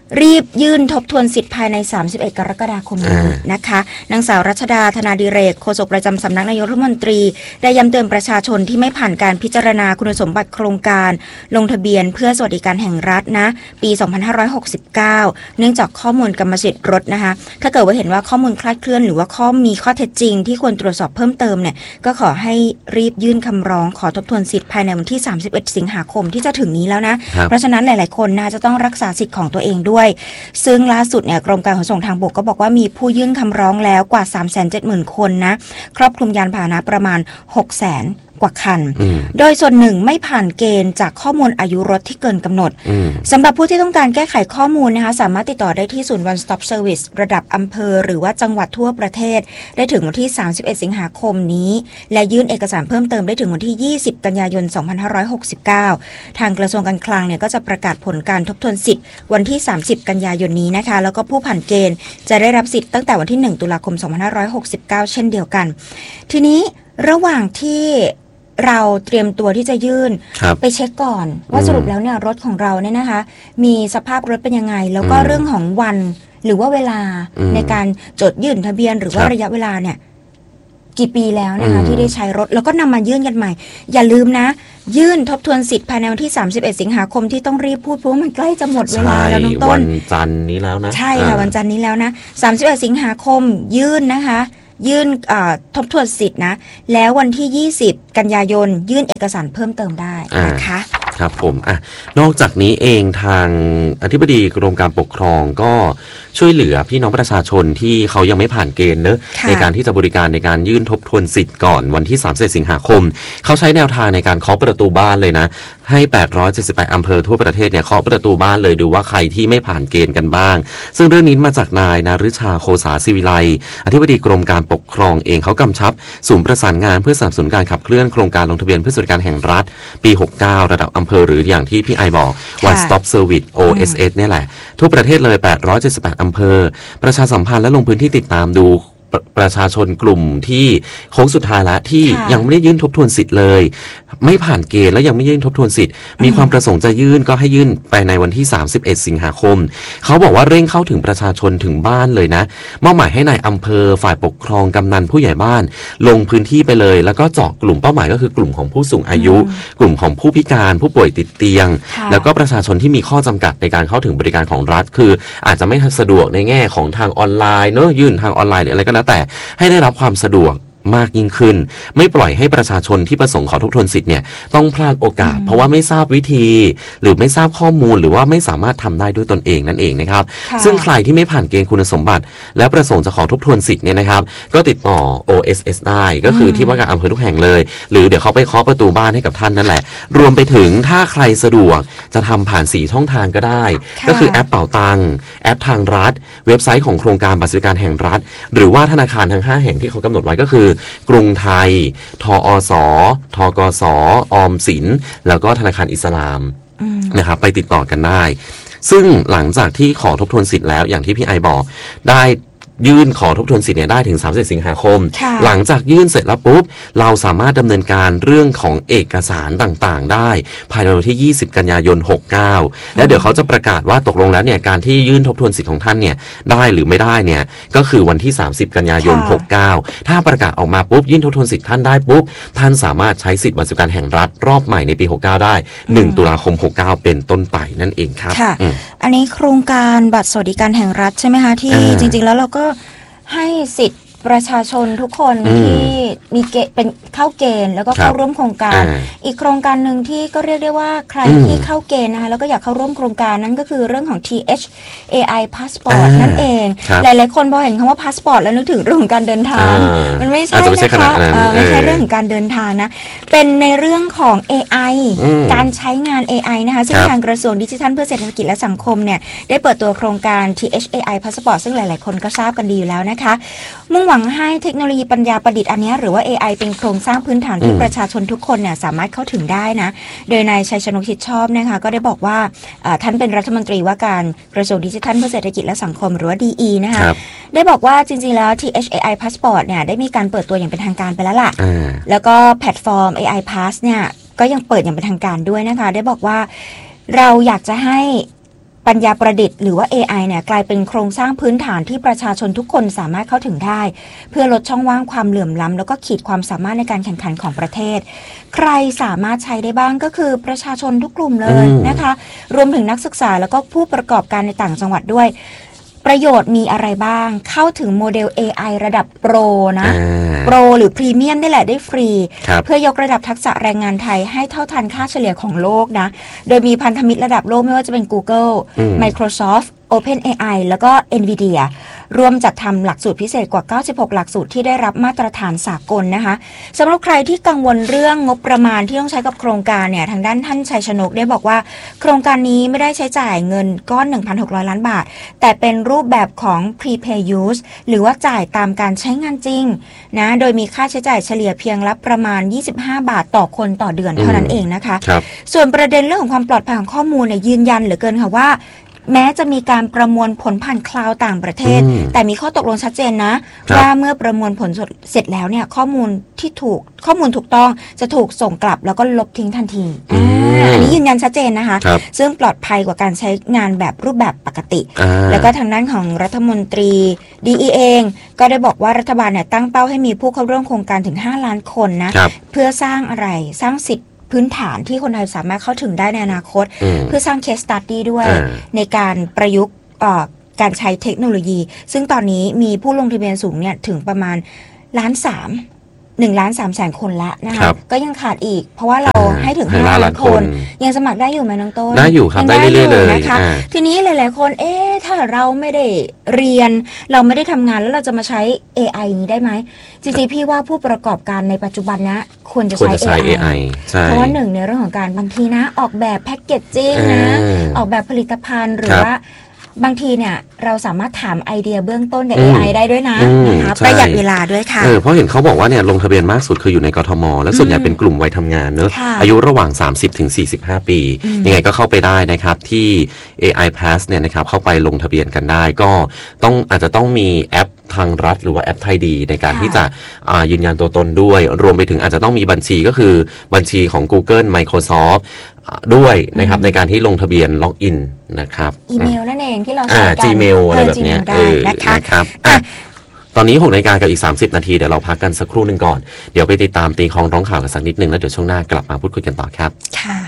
รีบยื่นทบทวนสิทธิ์ภายใน31 กรกฎาคมนี้นะคะนางสาวรัชดาธนาดิเรกโฆษกประจำสำนักนายกรัฐมนตรีได้ย้ำเตือนประชาชนที่ไม่ผ่านการพิจารณาคุณสมบัติโครงการลงทะเบียนเพื่อสวัสดิการแห่งรัฐนะปี 2569 เนื่องจากข้อมูลกรรมสิทธิ์รถนะคะถ้าเกิดว่าเห็นว่าข้อมูลคลาดเคลื่อนหรือว่ามีข้อเท็จจริงที่ควรตรวจสอบเพิ่มเติมเนี่ยก็ขอให้รีบยื่นคำร้องขอทบทวนสิทธิ์ภายในวันที่31 สิงหาคมที่จะถึงนี้แล้วนะเพราะฉะนั้นหลายๆคนน่าจะต้องรักษาสิทธิ์ของตัวเองด้วยซึ่งล่าสุดเนี่ยกรมการขนส่งทางบกก็บอกว่ามีผู้ยื่นคำร้องแล้วกว่า 370,000 คนนะครอบคลุมยานพาหนะประมาณ 600,000 กว่าคันโดยส่วนหนึ่งไม่ผ่านเกณฑ์จากข้อมูลอายุรถที่เกินกำหนดสำหรับผู้ที่ต้องการแก้ไขข้อมูลนะคะสามารถติดต่อได้ที่ศูนย์ One Stop Service ระดับอำเภอหรือว่าจังหวัดทั่วประเทศได้ถึงวันที่ 31 สิงหาคมนี้และยื่นเอกสารเพิ่มเติมได้ถึงวันที่ 20 กันยายน 2569 ทางกระทรวงการคลังเนี่ยก็จะประกาศผลการทบทวนสิทธิ์วันที่ 30 กันยายนนี้นะคะแล้วก็ผู้ผ่านเกณฑ์จะได้รับสิทธิ์ตั้งแต่วันที่ 1 ตุลาคม 2569 เช่นเดียวกันทีนี้ระหว่างที่เราเตรียมตัวที่จะยื่นไปเช็คก่อนว่าสรุปแล้วเนี่ยรถของเราเนี่ยนะคะมีสภาพรถเป็นยังไงแล้วก็เรื่องของวันหรือว่าเวลาในการจดยื่นทะเบียนหรือว่าระยะเวลาเนี่ยกี่ปีแล้วนะคะที่ได้ใช้รถแล้วก็นำมายื่นกันใหม่อย่าลืมนะยื่นทบทวนสิทธิ์ภายในวันที่31 สิงหาคมที่ต้องรีบพูดเพราะว่ามันใกล้จะหมดเวลาแล้วน้องต้นวันจันทร์นี้แล้วนะใช่ค่ะวันจันทร์นี้แล้วนะ31 สิงหาคมยื่นนะคะยื่นทบทวนสิทธิ์นะแล้ววันที่ 20 กันยายนยื่นเอกสารเพิ่มเติมได้นะคะครับผมนอกจากนี้เองทางอธิบดีกรมการปกครองก็ช่วยเหลือพี่น้องประชาชนที่เขายังไม่ผ่านเกณฑ์เนอะในการที่จะบริการในการยื่นทบทวนสิทธิ์ก่อนวันที่31 สิงหาคมเขาใช้แนวทางในการเคาะประตูบ้านเลยนะให้878อำเภอทั่วประเทศเนี่ยเคาะประตูบ้านเลยดูว่าใครที่ไม่ผ่านเกณฑ์กันบ้างซึ่งเรื่องนี้มาจากนายนฤชาโคสาศิวิไลอธิบดีกรมการปกครองเองเขากำชับศูนย์ประสานงานเพื่อสนับสนุนการขับเคลื่อนโครงการลงทะเบียนเพื่อสวัสดิการแห่งรัฐปี69ระดับอำเภอหรืออย่างที่พี่ไอบอก One Stop Service OSS เนี่ยแหละทั่วประเทศเลย878อำเภอประชาสัมพันธ์และลงพื้นที่ติดตามดูประชาชนกลุ่มที่โค้งสุดท้ายแล้วที่ยังไม่ได้ยื่นทบทวนสิทธิ์เลยไม่ผ่านเกณฑ์แล้วยังไม่ยื่นทบทวนสิทธิ์มีความประสงค์จะยื่นก็ให้ยื่นไปในวันที่31 สิงหาคมเขาบอกว่าเร่งเข้าถึงประชาชนถึงบ้านเลยนะมอบหมายให้นายอำเภอฝ่ายปกครองกำนันผู้ใหญ่บ้านลงพื้นที่ไปเลยแล้วก็เจาะกลุ่มเป้าหมายก็คือกลุ่มของผู้สูงอายุกลุ่มของผู้พิการผู้ป่วยติดเตียงแล้วก็ประชาชนที่มีข้อจำกัดในการเข้าถึงบริการของรัฐคืออาจจะไม่สะดวกในแง่ของทางออนไลน์เนอะยื่นทางออนไลน์หรืออะไรก็แล้วแต่ให้ได้รับความสะดวกมากยิ่งขึ้นไม่ปล่อยให้ประชาชนที่ประสงค์ขอทบทวนสิทธิ์เนี่ยต้องพลาดโอกาสเพราะว่าไม่ทราบวิธีหรือไม่ทราบข้อมูลหรือว่าไม่สามารถทำได้ด้วยตนเองนั่นเองนะครับซึ่งใครที่ไม่ผ่านเกณฑ์คุณสมบัติและประสงค์จะขอทบทวนสิทธิ์เนี่ยนะครับก็ติดต่อ OSS ได้ก็คือที่ว่าการอำเภอทุกแห่งเลยหรือเดี๋ยวเขาไปเคาะประตูบ้านให้กับท่านนั่นแหละรวมไปถึงถ้าใครสะดวกจะทำผ่าน4ช่องทางก็ได้ก็คือแอปเป๋าตังแอปทางรัฐเว็บไซต์ของโครงการบัตรสวัสดิการแห่งรัฐหรือว่าธนาคารทั้ง5แห่งที่เขากำหนดไว้ก็คือกรุงไทยทอสทกสออมสินแล้วก็ธนาคารอิสลามนะครับไปติดต่อกันได้ซึ่งหลังจากที่ขอทบทวนสิทธิ์แล้วอย่างที่พี่ไอบอกได้ยื่นขอทบทวนสิทธิ์เนี่ยได้ถึง30 สิงหาคมหลังจากยื่นเสร็จแล้วปุ๊บเราสามารถดำเนินการเรื่องของเอกสารต่างๆได้ภายในวันที่ 20 กันยายน 69และเดี๋ยวเขาจะประกาศว่าตกลงแล้วเนี่ยการที่ยื่นทบทวนสิทธิ์ของท่านเนี่ยได้หรือไม่ได้เนี่ยก็คือวันที่30 กันยายน 69ถ้าประกาศออกมาปุ๊บยื่นทบทวนสิทธิ์ท่านได้ปุ๊บท่านสามารถใช้สิทธิ์บัตรสวัสดิการแห่งรัฐรอบใหม่ในปี69ได้1 ตุลาคม 69เป็นต้นไปนั่นเองครับอันนี้โครงการบัตรสวัสดิการแห่งรัฐใช่ไหมคะที่จริงๆแล้วเราก็ให้สิทธิ์ประชาชนทุกคนที่มีเป็นเข้าเกณฑ์แล้วก็เข้าร่วมโครงการอีกโครงการหนึ่งที่ก็เรียกได้ว่าใครที่เข้าเกณฑ์นะคะแล้วก็อยากเข้าร่วมโครงการนั้นก็คือเรื่องของ THAI Passport นั่นเองหลายๆคนพอเห็นคำว่า Passport แล้วนึกถึงเรื่องของการเดินทางมันไม่ใช่นะคะไม่ใช่เรื่องของการเดินทางนะเป็นในเรื่องของ AI การใช้งาน AI นะคะซึ่งทางกระทรวงดิจิทัลเพื่อเศรษฐกิจและสังคมเนี่ยได้เปิดตัวโครงการ THAI Passport ซึ่งหลายๆคนก็ทราบกันดีอยู่แล้วนะคะมุ่งหวังให้เทคโนโลยีปัญญาประดิษฐ์อันนี้หรือว่า AI เป็นโครงสร้างพื้นฐานที่ประชาชนทุกคนเนี่ยสามารถเข้าถึงได้นะโดยนายชัยชนกชิดชอบนะคะก็ได้บอกว่าท่านเป็นรัฐมนตรีว่าการกระทรวงดิจิทัลเพื่อเศรษฐกิจและสังคมหรือว่า DE นะคะได้บอกว่าจริงๆแล้ว THAI Passport เนี่ยได้มีการเปิดตัวอย่างเป็นทางการไปแล้วล่ะแล้วก็แพลตฟอร์ม AI Pass เนี่ยก็ยังเปิดอย่างเป็นทางการด้วยนะคะได้บอกว่าเราอยากจะให้ปปัญญาประดิษฐ์หรือว่า AI เนี่ยกลายเป็นโครงสร้างพื้นฐานที่ประชาชนทุกคนสามารถเข้าถึงได้เพื่อลดช่องว่างความเหลื่อมล้ำแล้วก็ขีดความสามารถในการแข่งขันของประเทศใครสามารถใช้ได้บ้างก็คือประชาชนทุกกลุ่มเลยนะคะรวมถึงนักศึกษาแล้วก็ผู้ประกอบการในต่างจังหวัดด้วยประโยชน์มีอะไรบ้างเข้าถึงโมเดล AI ระดับโปรนะโปรหรือพรีเมียมได้แหละได้ฟรีเพื่อยกระดับทักษะแรงงานไทยให้เท่าทันค่าเฉลี่ยของโลกนะโดยมีพันธมิตรระดับโลกไม่ว่าจะเป็น Google Microsoft OpenAI แล้วก็ NVIDIA ร่วมจัดทำหลักสูตรพิเศษกว่า96หลักสูตรที่ได้รับมาตรฐานสากลนะคะสำหรับใครที่กังวลเรื่องงบประมาณที่ต้องใช้กับโครงการเนี่ยทางด้านท่านชัยชนกได้บอกว่าโครงการนี้ไม่ได้ใช้จ่ายเงินก้อน 1,600 ล้านบาทแต่เป็นรูปแบบของ Prepay Use หรือว่าจ่ายตามการใช้งานจริงนะโดยมีค่าใช้จ่ายเฉลี่ยเพียงละประมาณ25 บาทต่อคนต่อเดือนเท่านั้นเองนะคะส่วนประเด็นเรื่องของความปลอดภัยของข้อมูลเนี่ยยืนยันเหลือเกินค่ะว่าแม้จะมีการประมวลผลผ่านคลาวด์ต่างประเทศแต่มีข้อตกลงชัดเจนนะว่าเมื่อประมวลผลเสร็จแล้วเนี่ยข้อมูลถูกต้องจะถูกส่งกลับแล้วก็ลบทิ้งทันทีอันนี้ยืนยันชัดเจนนะคะซึ่งปลอดภัยกว่าการใช้งานแบบรูปแบบปกติแล้วก็ทางด้านของรัฐมนตรีดีเองก็ได้บอกว่ารัฐบาลเนี่ยตั้งเป้าให้มีผู้เข้าร่วมโครงการถึง5 ล้านคนนะเพื่อสร้างสิทธิพื้นฐานที่คนไทยสามารถเข้าถึงได้ในอนาคตเพื่อสร้าง case study ด้วยในการประยุกต์การใช้เทคโนโลยีซึ่งตอนนี้มีผู้ลงทะเบียนสูงเนี่ยถึงประมาณ1.3 คนละนะคะก็ยังขาดอีกเพราะว่าเราให้ถึง5 ล้านคนยังสมัครได้อยู่ไหมน้องต้นได้อยู่ครับได้เรื่อยๆเลยนะคะทีนี้หลายๆคนถ้าเราไม่ได้เรียนเราไม่ได้ทำงานแล้วเราจะมาใช้ AI นี้ได้ไหมจริงๆพี่ว่าผู้ประกอบการในปัจจุบันนะควรจะใช้ AI เพราะว่าหนึ่งในเรื่องของการบางทีนะออกแบบแพ็กเกจจิ้งนะออกแบบผลิตภัณฑ์หรือว่าบางทีเนี่ยเราสามารถถามไอเดียเบื้องต้นกับ AI ได้ด้วยนะคะประหยัดเวลาด้วยค่ะเพราะเห็นเขาบอกว่าเนี่ยลงทะเบียนมากสุดคืออยู่ในกทมและส่วนใหญ่เป็นกลุ่มวัยทำงานเนอะอายุระหว่าง 30-45 ปียังไงก็เข้าไปได้นะครับที่ AI Pass เนี่ยนะครับเข้าไปลงทะเบียนกันได้ก็อาจจะต้องมีแอปทางรัฐหรือว่าแอปไทยดีในการที่จะยืนยันตัวตนด้วยรวมไปถึงอาจจะต้องมีบัญชีก็คือบัญชีของ Google Microsoft ด้วยนะครับในการที่ลงทะเบียนล็อกอินนะครับอีเมลนั่นเองที่เราใช้กัน Gmail อะไรแบบนี้นะครับตอนนี้6 นาฬิกากับอีก30 นาทีเดี๋ยวเราพักกันสักครู่หนึ่งก่อนเดี๋ยวไปติดตามตีคล้องร้องข่าวกันสักนิดนึงแล้วเดี๋ยวช่วงหน้ากลับมาพูดคุยกันต่อครับค่ะ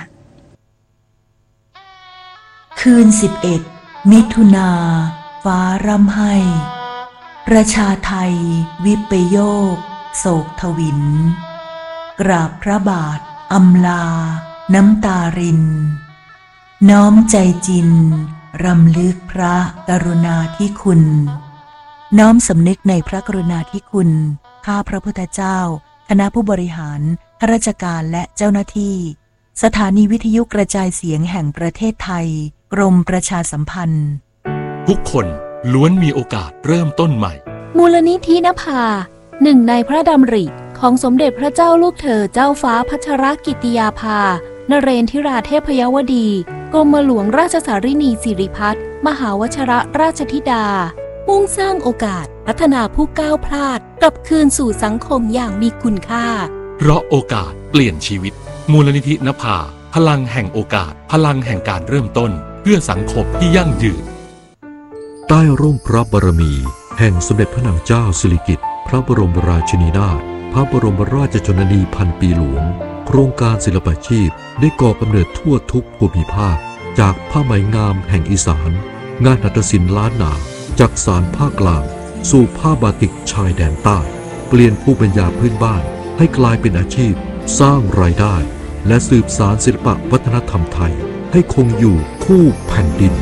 คืน11 มิถุนาฟ้าร่ำไห้ประชาไทยวิปโยคโศกทวินกราบพระบาทอำลาน้ำตารินน้อมใจจินรำลึกพระกรุณาธิคุณน้อมสำนึกในพระกรุณาธิคุณข้าพระพุทธเจ้าคณะผู้บริหารข้าราชการและเจ้าหน้าที่สถานีวิทยุกระจายเสียงแห่งประเทศไทยกรมประชาสัมพันธ์ทุกคนล้วนมีโอกาสเริ่มต้นใหม่มูลนิธินภาหนึ่งในพระดำริของสมเด็จพระเจ้าลูกเธอเจ้าฟ้าพัชรกิติยาภานเรนทิราเทพยวดีกรมหลวงราชสารินีสิริพัฒน์มหาวชรราชธิดามุ่งสร้างโอกาสพัฒนาผู้ก้าวพลาดกลับคืนสู่สังคมอย่างมีคุณค่าเพราะโอกาสเปลี่ยนชีวิตมูลนิธินภาพลังแห่งโอกาสพลังแห่งการเริ่มต้นเพื่อสังคมที่ยั่งยืนใต้ร่มพระบารมีแห่งสมเด็จพระนางเจ้าสิริกิติ์พระบรมราชินีนาถพระบรมราชชนนีพันปีหลวงโครงการศิลปาชีพได้ก่อกำเนิดทั่วทุกภูมิภาคจากผ้าไหมงามแห่งอีสานงานหัตถศิลป์ล้านนาจากสารภาคกลางสู่ผ้าบาติกชายแดนใต้เปลี่ยนภูมิปัญญาพื้นบ้านให้กลายเป็นอาชีพสร้างรายได้และสืบสานศิลปวัฒนธรรมไทยให้คงอยู่คู่แผ่นดิน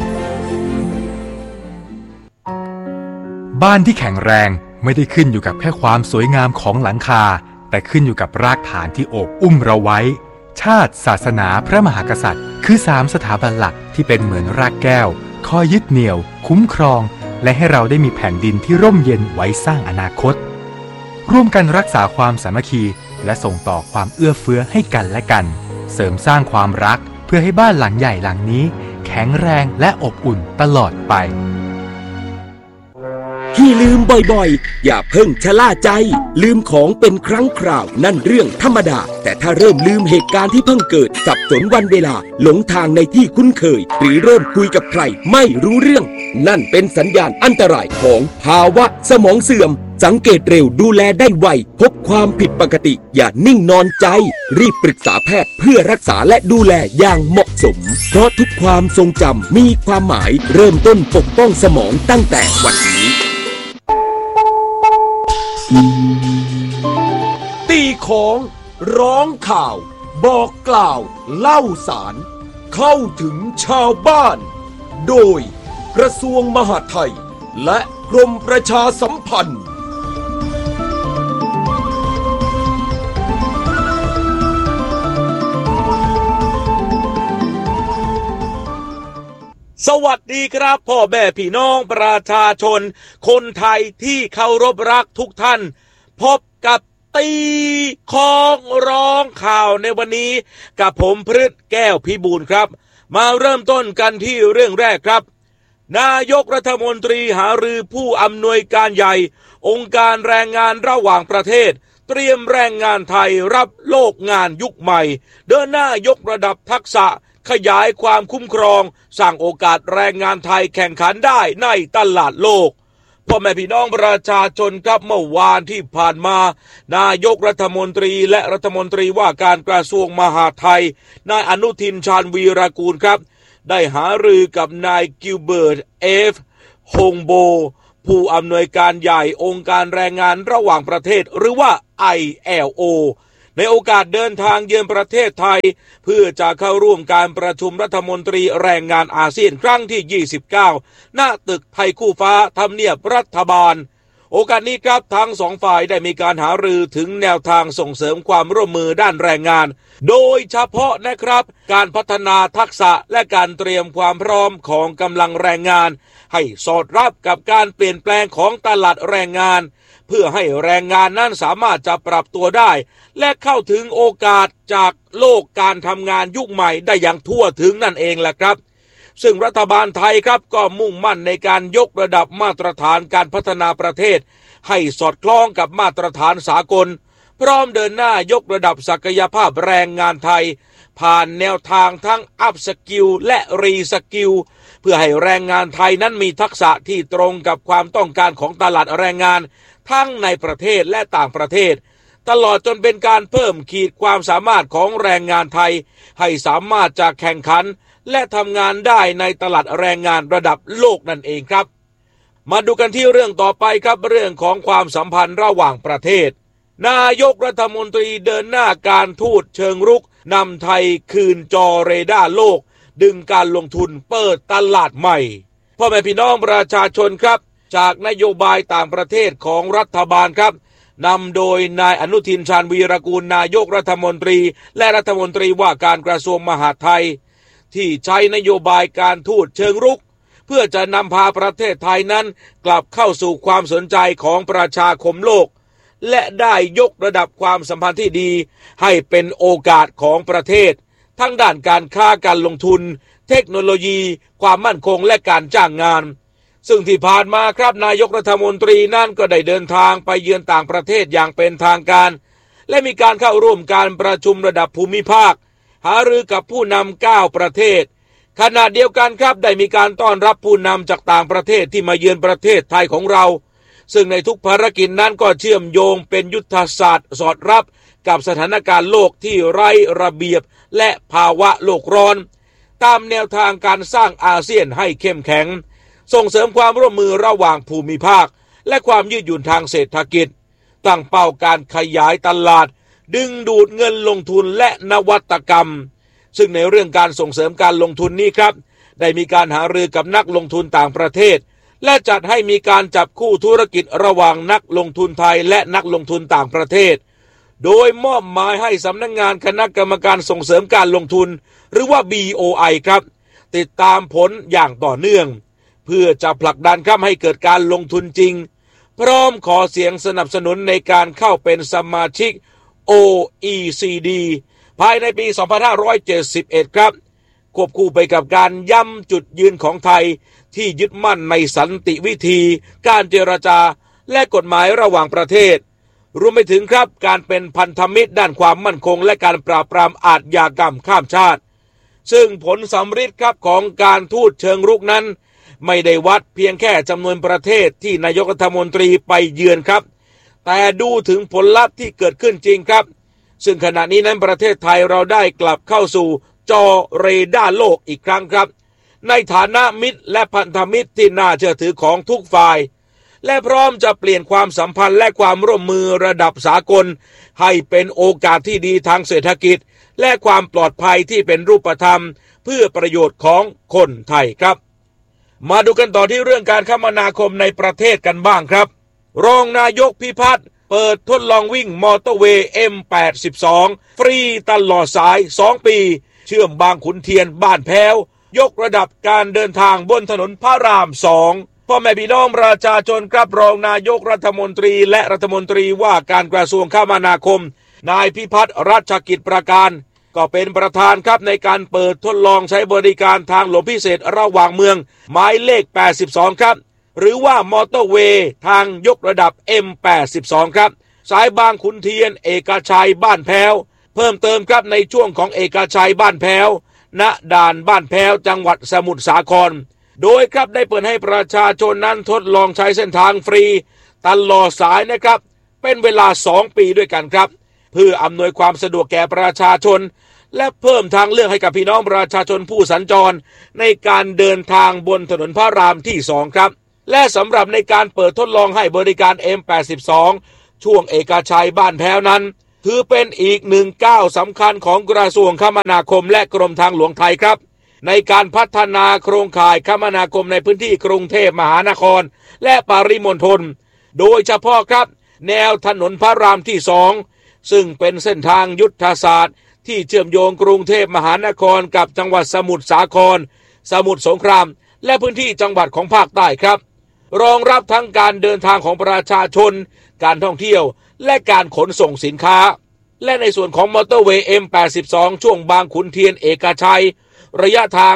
บ้านที่แข็งแรงไม่ได้ขึ้นอยู่กับแค่ความสวยงามของหลังคาแต่ขึ้นอยู่กับรากฐานที่โอบอุ้มเราไว้ชาติศาสนาพระมหากษัตริย์คือ3 สถาบันหลักที่เป็นเหมือนรากแก้วคอยยึดเหนี่ยวคุ้มครองและให้เราได้มีแผ่นดินที่ร่มเย็นไว้สร้างอนาคตร่วมกันรักษาความสามัคคีและส่งต่อความเอื้อเฟื้อให้กันและกันเสริมสร้างความรักเพื่อให้บ้านหลังใหญ่หลังนี้แข็งแรงและอบอุ่นตลอดไปที่ลืมบ่อยๆอย่าเพิ่งชะล่าใจลืมของเป็นครั้งคราวนั่นเรื่องธรรมดาแต่ถ้าเริ่มลืมเหตุการณ์ที่เพิ่งเกิดสับสนวันเวลาหลงทางในที่คุ้นเคยหรือเริ่มคุยกับใครไม่รู้เรื่องนั่นเป็นสัญญาณอันตรายของภาวะสมองเสื่อมสังเกตเร็วดูแลได้ไวพบความผิดปกติอย่านิ่งนอนใจรีบปรึกษาแพทย์เพื่อรักษาและดูแลอย่างเหมาะสมเพราะทุกความทรงจำมีความหมายเริ่มต้นปกป้องสมองตั้งแต่วันนี้ตีของร้องข่าวบอกกล่าวเล่าสารเข้าถึงชาวบ้านโดยกระทรวงมหาดไทยและกรมประชาสัมพันธ์สวัสดีครับพ่อแม่พี่น้องประชาชนคนไทยที่เคารพรักทุกท่านพบกับตีของร้องข่าวในวันนี้กับผมพฤทธิ์แก้วพิบูลครับมาเริ่มต้นกันที่เรื่องแรกครับนายกรัฐมนตรีหารือผู้อำนวยการใหญ่องค์การแรงงานระหว่างประเทศเตรียมแรงงานไทยรับโลกงานยุคใหม่เดินหน้ายกระดับทักษะขยายความคุ้มครองสร้างโอกาสแรงงานไทยแข่งขันได้ในตลาดโลกพ่อแม่พี่น้องประชาชนครับเมื่อวานที่ผ่านมานายกรัฐมนตรีและรัฐมนตรีว่าการกระทรวงมหาดไทยนายอนุทินชาญวีรกูลครับได้หารือกับนายกิลเบิร์ตฮงโบผู้อำนวยการใหญ่องค์การแรงงานระหว่างประเทศหรือว่า ILO ในโอกาสเดินทางเยือนประเทศไทยเพื่อจะเข้าร่วมการประชุมรัฐมนตรีแรงงานอาเซียนครั้งที่29หน้าตึกไทยคู่ฟ้าทำเนียบรัฐบาลโอกาสนี้ครับทั้งสองฝ่ายได้มีการหารือถึงแนวทางส่งเสริมความร่วมมือด้านแรงงานโดยเฉพาะนะครับการพัฒนาทักษะและการเตรียมความพร้อมของกำลังแรงงานให้สอดรับกับการเปลี่ยนแปลงของตลาดแรงงานเพื่อให้แรงงานนั้นสามารถจะปรับตัวได้และเข้าถึงโอกาสจากโลกการทำงานยุคใหม่ได้อย่างทั่วถึงนั่นเองแหละครับซึ่งรัฐบาลไทยครับก็มุ่งมั่นในการยกระดับมาตรฐานการพัฒนาประเทศให้สอดคล้องกับมาตรฐานสากลพร้อมเดินหน้ายกระดับศักยภาพแรงงานไทยผ่านแนวทางทั้งอัพสกิลและรีสกิลเพื่อให้แรงงานไทยนั้นมีทักษะที่ตรงกับความต้องการของตลาดแรงงานทั้งในประเทศและต่างประเทศตลอดจนเป็นการเพิ่มขีดความสามารถของแรงงานไทยให้สามารถจะแข่งขันและทำงานได้ในตลาดแรงงานระดับโลกนั่นเองครับมาดูกันที่เรื่องต่อไปครับเรื่องของความสัมพันธ์ระหว่างประเทศนายกรัฐมนตรีเดินหน้าการทูตเชิงรุกนำไทยคืนจอเรดาร์โลกดึงการลงทุนเปิดตลาดใหม่พ่อแม่พี่น้องประชาชนครับจากนโยบายต่างประเทศของรัฐบาลครับนำโดยนายอนุทินชาญวีรกูลนายกรัฐมนตรีและรัฐมนตรีว่าการกระทรวงมหาดไทยที่ใช้นโยบายการทูตเชิงรุกเพื่อจะนำพาประเทศไทยนั้นกลับเข้าสู่ความสนใจของประชาคมโลกและได้ยกระดับความสัมพันธ์ที่ดีให้เป็นโอกาสของประเทศทั้งด้านการค้าการลงทุนเทคโนโลยีความมั่นคงและการจ้างงานซึ่งที่ผ่านมาครับนายกรัฐมนตรีนั่นก็ได้เดินทางไปเยือนต่างประเทศอย่างเป็นทางการและมีการเข้าร่วมการประชุมระดับภูมิภาคหารือกับผู้นำ9ประเทศขณะเดียวกันครับได้มีการต้อนรับผู้นำจากต่างประเทศที่มาเยือนประเทศไทยของเราซึ่งในทุกภารกิจนั้นก็เชื่อมโยงเป็นยุทธศาสตร์สอดรับกับสถานการณ์โลกที่ไร้ระเบียบและภาวะโลกร้อนตามแนวทางการสร้างอาเซียนให้เข้มแข็งส่งเสริมความร่วมมือระหว่างภูมิภาคและความยืดหยุ่นทางเศรษฐกิจตั้งเป้าการขยายตลาดดึงดูดเงินลงทุนและนวัตกรรมซึ่งในเรื่องการส่งเสริมการลงทุนนี้ครับได้มีการหารือกับนักลงทุนต่างประเทศและจัดให้มีการจับคู่ธุรกิจระหว่างนักลงทุนไทยและนักลงทุนต่างประเทศโดยมอบหมายให้สำนักงานคณะกรรมการส่งเสริมการลงทุนหรือว่า BOI ครับติดตามผลอย่างต่อเนื่องเพื่อจะผลักดันครับให้เกิดการลงทุนจริงพร้อมขอเสียงสนับสนุนในการเข้าเป็นสมาชิก OECD ภายในปี 2571 ครับควบคู่ไปกับการย้ำจุดยืนของไทยที่ยึดมั่นในสันติวิธีการเจรจาและกฎหมายระหว่างประเทศรวมไปถึงครับการเป็นพันธมิตรด้านความมั่นคงและการปราบปรามอาชญากรรมข้ามชาติซึ่งผลสำฤทธิ์ครับของการทูตเชิงรุกนั้นไม่ได้วัดเพียงแค่จำนวนประเทศที่นายกรัฐมนตรีไปเยือนครับแต่ดูถึงผลลัพธ์ที่เกิดขึ้นจริงครับซึ่งขณะนี้นั้นประเทศไทยเราได้กลับเข้าสู่จอเรดาร์โลกอีกครั้งครับในฐานะมิตรและพันธมิตรที่น่าเชื่อถือของทุกฝ่ายและพร้อมจะเปลี่ยนความสัมพันธ์และความร่วมมือระดับสากลให้เป็นโอกาสที่ดีทางเศรษฐกิจและความปลอดภัยที่เป็นรูปธรรมเพื่อประโยชน์ของคนไทยครับมาดูกันต่อที่เรื่องการคมนาคมในประเทศกันบ้างครับรองนายกพิพัฒน์เปิดทดลองวิ่งมอเตอร์เวย์ M82 ฟรีตลอดสาย2ปีเชื่อมบางขุนเทียนบ้านแพ้วยกระดับการเดินทางบนถนนพระราม2พ่อแม่พี่น้องประชาชนครับรองนายกรัฐมนตรีและรัฐมนตรีว่าการกระทรวงคมนาคมนายพิพัฒน์รัชกิจประการก็เป็นประธานครับในการเปิดทดลองใช้บริการทางหลวงพิเศษระหว่างเมืองหมายเลข82ครับหรือว่ามอเตอร์เวย์ทางยกระดับ M82 ครับสายบางขุนเทียนเอกชัยบ้านแพ้วเพิ่มเติมครับในช่วงของเอกชัยบ้านแพ้วณด่านบ้านแพ้วจังหวัดสมุทรสาครโดยครับได้เปิดให้ประชาชนนั้นทดลองใช้เส้นทางฟรีตลอดสายนะครับเป็นเวลา2ปีด้วยกันครับเพื่ออำนวยความสะดวกแก่ประชาชนและเพิ่มทางเลือกให้กับพี่น้องประชาชนผู้สัญจรในการเดินทางบนถนนพระรามที่2ครับและสำหรับในการเปิดทดลองให้บริการ M82 ช่วงเอกชัยบ้านแพ้วนั้นถือเป็นอีกหนึ่งก้าวสำคัญของกระทรวงคมนาคมและกรมทางหลวงไทยครับในการพัฒนาโครงข่ายคมนาคมในพื้นที่กรุงเทพมหานครและปริมณฑลโดยเฉพาะครับแนวถนนพระรามที่2ซึ่งเป็นเส้นทางยุทธศาสตร์ที่เชื่อมโยงกรุงเทพมหานครกับจังหวัดสมุทรสาครสมุทรสงครามและพื้นที่จังหวัดของภาคใต้ครับรองรับทั้งการเดินทางของประชาชนการท่องเที่ยวและการขนส่งสินค้าและในส่วนของมอเตอร์เวย์ M82 ช่วงบางขุนเทียนเอกชัยระยะทาง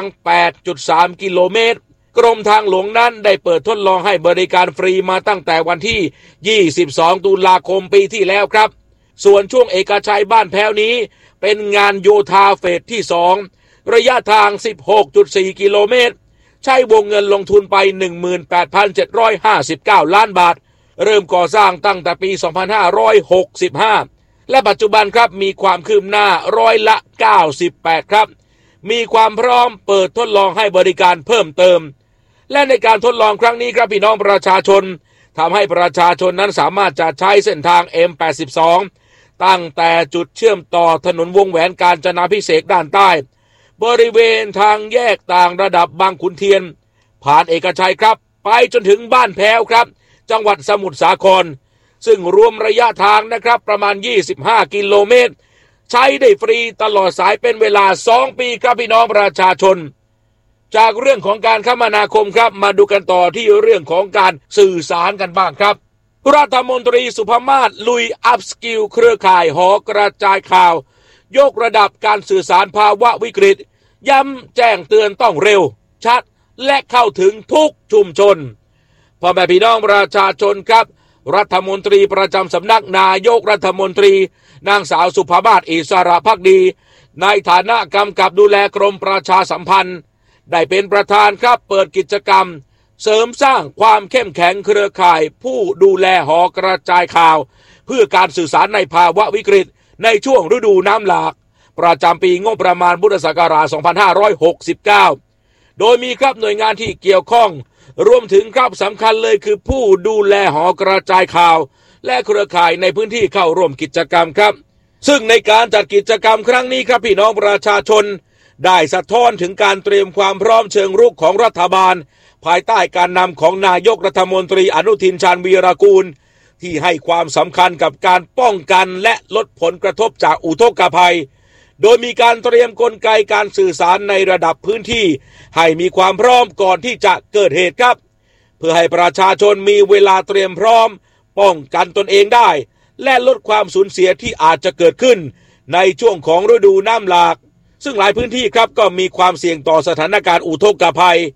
8.3 กิโลเมตรกรมทางหลวงนั้นได้เปิดทดลองให้บริการฟรีมาตั้งแต่วันที่22ตุลาคมปีที่แล้วครับส่วนช่วงเอกชัยบ้านแพ้วนี้เป็นงานโยธาเฟสที่2ระยะทาง 16.4 กิโลเมตรใช้วงเงินลงทุนไป 18,759 ล้านบาทเริ่มก่อสร้างตั้งแต่ปี 2565 และปัจจุบันครับมีความคืบหน้า98%ครับมีความพร้อมเปิดทดลองให้บริการเพิ่มเติมและในการทดลองครั้งนี้ครับพี่น้องประชาชนทำให้ประชาชนนั้นสามารถจะใช้เส้นทาง M82 ตั้งแต่จุดเชื่อมต่อถนนวงแหวนกาญจนาภิเษกด้านใต้บริเวณทางแยกต่างระดับบางขุนเทียนผ่านเอกชัยครับไปจนถึงบ้านแพ้วครับจังหวัดสมุทรสาครซึ่งรวมระยะทางนะครับประมาณ25กิโลเมตรใช้ได้ฟรีตลอดสายเป็นเวลา2ปีครับพี่น้องประชาชนจากเรื่องของการคมนาคมครับมาดูกันต่อที่เรื่องของการสื่อสารกันบ้างครับรัฐมนตรีสุภมาศลุยอัพสกิลเครือข่ายหอกระจายข่าวยกระดับการสื่อสารภาวะวิกฤตย้ำแจ้งเตือนต้องเร็วชัดและเข้าถึงทุกชุมชนพ่อแม่พี่น้องประชาชนครับรัฐมนตรีประจำสำนักนายกรัฐมนตรีนางสาวสุภมาศอิสระภักดีในฐานะกำกับดูแลกรมประชาสัมพันธ์ได้เป็นประธานครับเปิดกิจกรรมเสริมสร้างความเข้มแข็งเครือข่ายผู้ดูแลหอกระจายข่าวเพื่อการสื่อสารในภาวะวิกฤตในช่วงฤดูน้ำหลากประจำปีงบประมาณพุทธศักราช 2569 โดยมีครับหน่วยงานที่เกี่ยวข้องรวมถึงครับสำคัญเลยคือผู้ดูแลหอกระจายข่าวและเครือข่ายในพื้นที่เข้าร่วมกิจกรรมครับซึ่งในการจัดกิจกรรมครั้งนี้ครับพี่น้องประชาชนได้สะท้อนถึงการเตรียมความพร้อมเชิงรุกของรัฐบาลภายใต้การนำของนายกรัฐมนตรีอนุทินชาญวีรกูลที่ให้ความสำคัญกับการป้องกันและลดผลกระทบจากอุทกภัยโดยมีการเตรียมกลไกการสื่อสารในระดับพื้นที่ให้มีความพร้อมก่อนที่จะเกิดเหตุครับเพื่อให้ประชาชนมีเวลาเตรียมพร้อมป้องกันตนเองได้และลดความสูญเสียที่อาจจะเกิดขึ้นในช่วงของฤดูน้ำหลากซึ่งหลายพื้นที่ครับก็มีความเสี่ยงต่อสถานการณ์อุทกภัย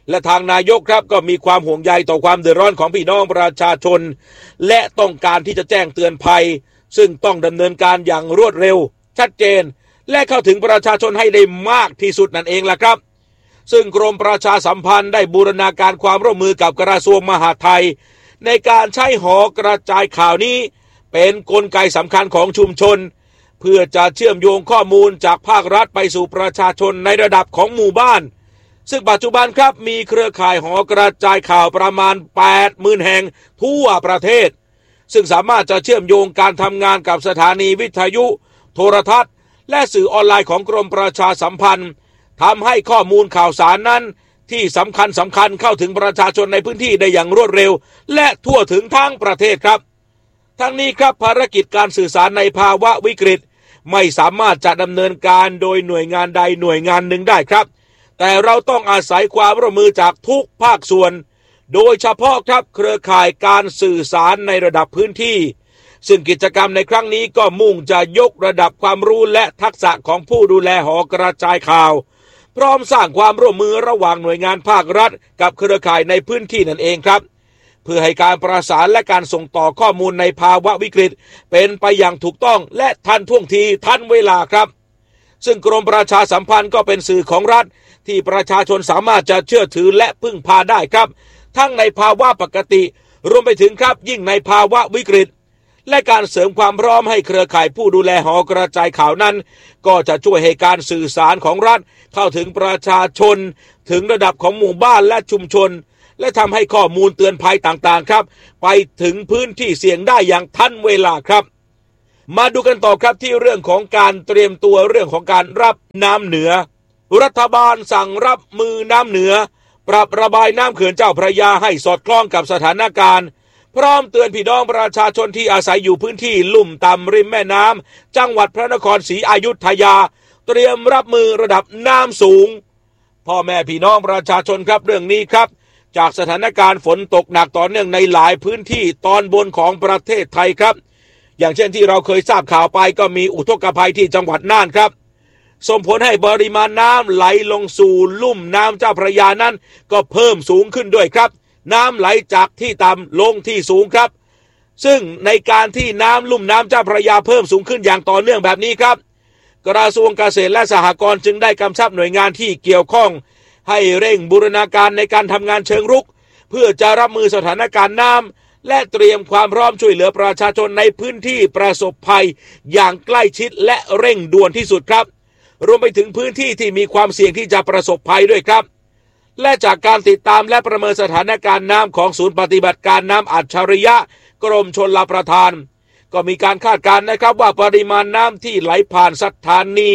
และทางนายกครับก็มีความห่วงใยต่อความเดือดร้อนของพี่น้องประชาชนและต้องการที่จะแจ้งเตือนภัยซึ่งต้องดำเนินการอย่างรวดเร็วชัดเจนและเข้าถึงประชาชนให้ได้มากที่สุดนั่นเองล่ะครับซึ่งกรมประชาสัมพันธ์ได้บูรณาการความร่วมมือกับกระทรวงมหาดไทยในการใช้หอกระจายข่าวนี้เป็นกลไกสำคัญของชุมชนเพื่อจะเชื่อมโยงข้อมูลจากภาครัฐไปสู่ประชาชนในระดับของหมู่บ้านซึ่งปัจจุบันครับมีเครือข่ายหอกระจายข่าวประมาณ 80,000 แห่งทั่วประเทศซึ่งสามารถจะเชื่อมโยงการทำงานกับสถานีวิทยุโทรทัศน์และสื่อออนไลน์ของกรมประชาสัมพันธ์ทำให้ข้อมูลข่าวสารนั้นที่สำคัญเข้าถึงประชาชนในพื้นที่ได้อย่างรวดเร็วและทั่วถึงทั้งประเทศครับทั้งนี้ครับภารกิจการสื่อสารในภาวะวิกฤตไม่สามารถจะดำเนินการโดยหน่วยงานใดหน่วยงานหนึ่งได้ครับแต่เราต้องอาศัยความร่วมมือจากทุกภาคส่วนโดยเฉพาะครับเครือข่ายการสื่อสารในระดับพื้นที่ซึ่งกิจกรรมในครั้งนี้ก็มุ่งจะยกระดับความรู้และทักษะของผู้ดูแลหอกระจายข่าวพร้อมสร้างความร่วมมือระหว่างหน่วยงานภาครัฐกับเครือข่ายในพื้นที่นั่นเองครับเพื่อให้การประสานและการส่งต่อข้อมูลในภาวะวิกฤตเป็นไปอย่างถูกต้องและทันท่วงทีทันเวลาครับซึ่งกรมประชาสัมพันธ์ก็เป็นสื่อของรัฐที่ประชาชนสามารถจะเชื่อถือและพึ่งพาได้ครับทั้งในภาวะปกติรวมไปถึงครับยิ่งในภาวะวิกฤตและการเสริมความพร้อมให้เครือข่ายผู้ดูแลหอกระจายข่าวนั้นก็จะช่วยให้การสื่อสารของรัฐเข้าถึงประชาชนถึงระดับของหมู่บ้านและชุมชนและทำให้ข้อมูลเตือนภัยต่างๆครับไปถึงพื้นที่เสี่ยงได้อย่างทันเวลาครับมาดูกันต่อครับที่เรื่องของการเตรียมตัวเรื่องของการรับน้ำเหนือรัฐบาลสั่งรับมือน้ำเหนือปรับระบายน้ำเขื่อนเจ้าพระยาให้สอดคล้องกับสถานการณ์พร้อมเตือนพี่น้องประชาชนที่อาศัยอยู่พื้นที่ลุ่มต่ำริมแม่น้ำจังหวัดพระนครศรีอยุธยาเตรียมรับมือระดับน้ำสูงพ่อแม่พี่น้องประชาชนครับเรื่องนี้ครับจากสถานการณ์ฝนตกหนักต่อเนื่องในหลายพื้นที่ตอนบนของประเทศไทยครับอย่างเช่นที่เราเคยทราบข่าวไปก็มีอุทกภัยที่จังหวัดน่านครับส่งผลให้ปริมาณน้ำไหลลงสู่ลุ่มน้ำเจ้าพระยานั้นก็เพิ่มสูงขึ้นด้วยครับน้ำไหลจากที่ต่ำลงที่สูงครับซึ่งในการที่น้ำลุ่มน้ำเจ้าพระยาเพิ่มสูงขึ้นอย่างต่อเนื่องแบบนี้ครับกระทรวงเกษตรและสหกรณ์จึงได้กำชับหน่วยงานที่เกี่ยวข้องให้เร่งบูรณาการในการทำงานเชิงรุกเพื่อจะรับมือสถานการณ์น้ำและเตรียมความพร้อมช่วยเหลือประชาชนในพื้นที่ประสบภัยอย่างใกล้ชิดและเร่งด่วนที่สุดครับรวมไปถึงพื้นที่ที่มีความเสี่ยงที่จะประสบภัยด้วยครับและจากการติดตามและประเมินสถานการณ์น้ำของศูนย์ปฏิบัติการน้ำอัจฉริยะกรมชลประทานก็มีการคาดการณ์นะครับว่าปริมาณน้ำที่ไหลผ่านสถานี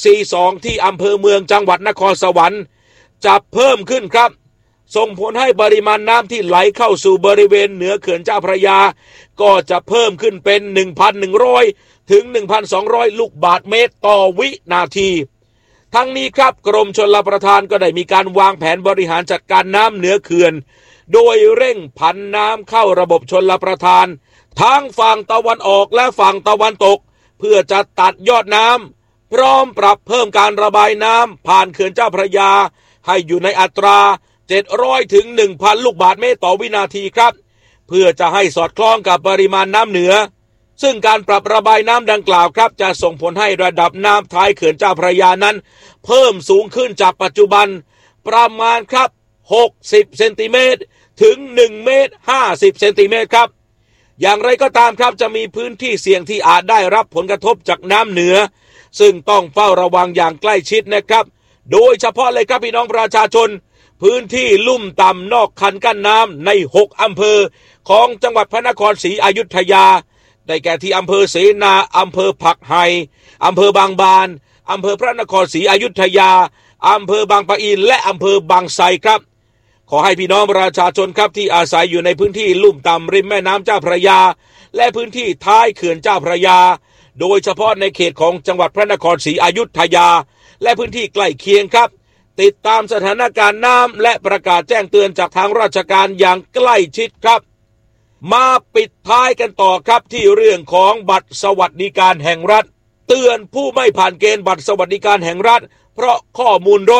42ที่อำเภอเมืองจังหวัดนครสวรรค์จะเพิ่มขึ้นครับส่งผลให้ปริมาณน้ำที่ไหลเข้าสู่บริเวณเหนือเขื่อนเจ้าพระยาก็จะเพิ่มขึ้นเป็น 1,100 ถึง 1,200 ลูกบาศก์เมตรต่อวินาทีทั้งนี้ครับกรมชลประทานก็ได้มีการวางแผนบริหารจัดการน้ำเหนือเขื่อนโดยเร่งผันน้ำเข้าระบบชลประทานทั้งฝั่งตะวันออกและฝั่งตะวันตกเพื่อจะตัดยอดน้ำพร้อมปรับเพิ่มการระบายน้ำผ่านเขื่อนเจ้าพระยาให้อยู่ในอัตรา700 ถึง 1,000 ลูกบาศก์เมตรต่อวินาทีครับเพื่อจะให้สอดคล้องกับปริมาณน้ำเหนือซึ่งการปรับระบายน้ำดังกล่าวครับจะส่งผลให้ระดับน้ำท้ายเขื่อนเจ้าพระยานั้นเพิ่มสูงขึ้นจากปัจจุบันประมาณครับ60 เซนติเมตรถึง1 เมตร 50 เซนติเมตรครับอย่างไรก็ตามครับจะมีพื้นที่เสี่ยงที่อาจได้รับผลกระทบจากน้ำเหนือซึ่งต้องเฝ้าระวังอย่างใกล้ชิดนะครับโดยเฉพาะเลยครับพี่น้องประชาชนพื้นที่ลุ่มต่ำนอกคันกั้นน้ำใน6อำเภอของจังหวัดพระนครศรีอยุธยาได้แก่ที่อำเภอเสนาอำเภอผักไห่อำเภอบางบานอำเภอพระนครศรีอยุธยาอำเภอบางปะอินและอำเภอบางไทรครับขอให้พี่น้องประชาชนครับที่อาศัยอยู่ในพื้นที่ลุ่มต่ำริมแม่น้ำเจ้าพระยาและพื้นที่ท้ายเขื่อนเจ้าพระยาโดยเฉพาะในเขตของจังหวัดพระนครศรีอยุธยาและพื้นที่ใกล้เคียงครับติดตามสถานการณ์น้ำและประกาศแจ้งเตือนจากทางราชการอย่างใกล้ชิดครับมาปิดท้ายกันต่อครับที่เรื่องของบัตรสวัสดิการแห่งรัฐเตือนผู้ไม่ผ่านเกณฑ์บัตรสวัสดิการแห่งรัฐเพราะข้อมูลรถ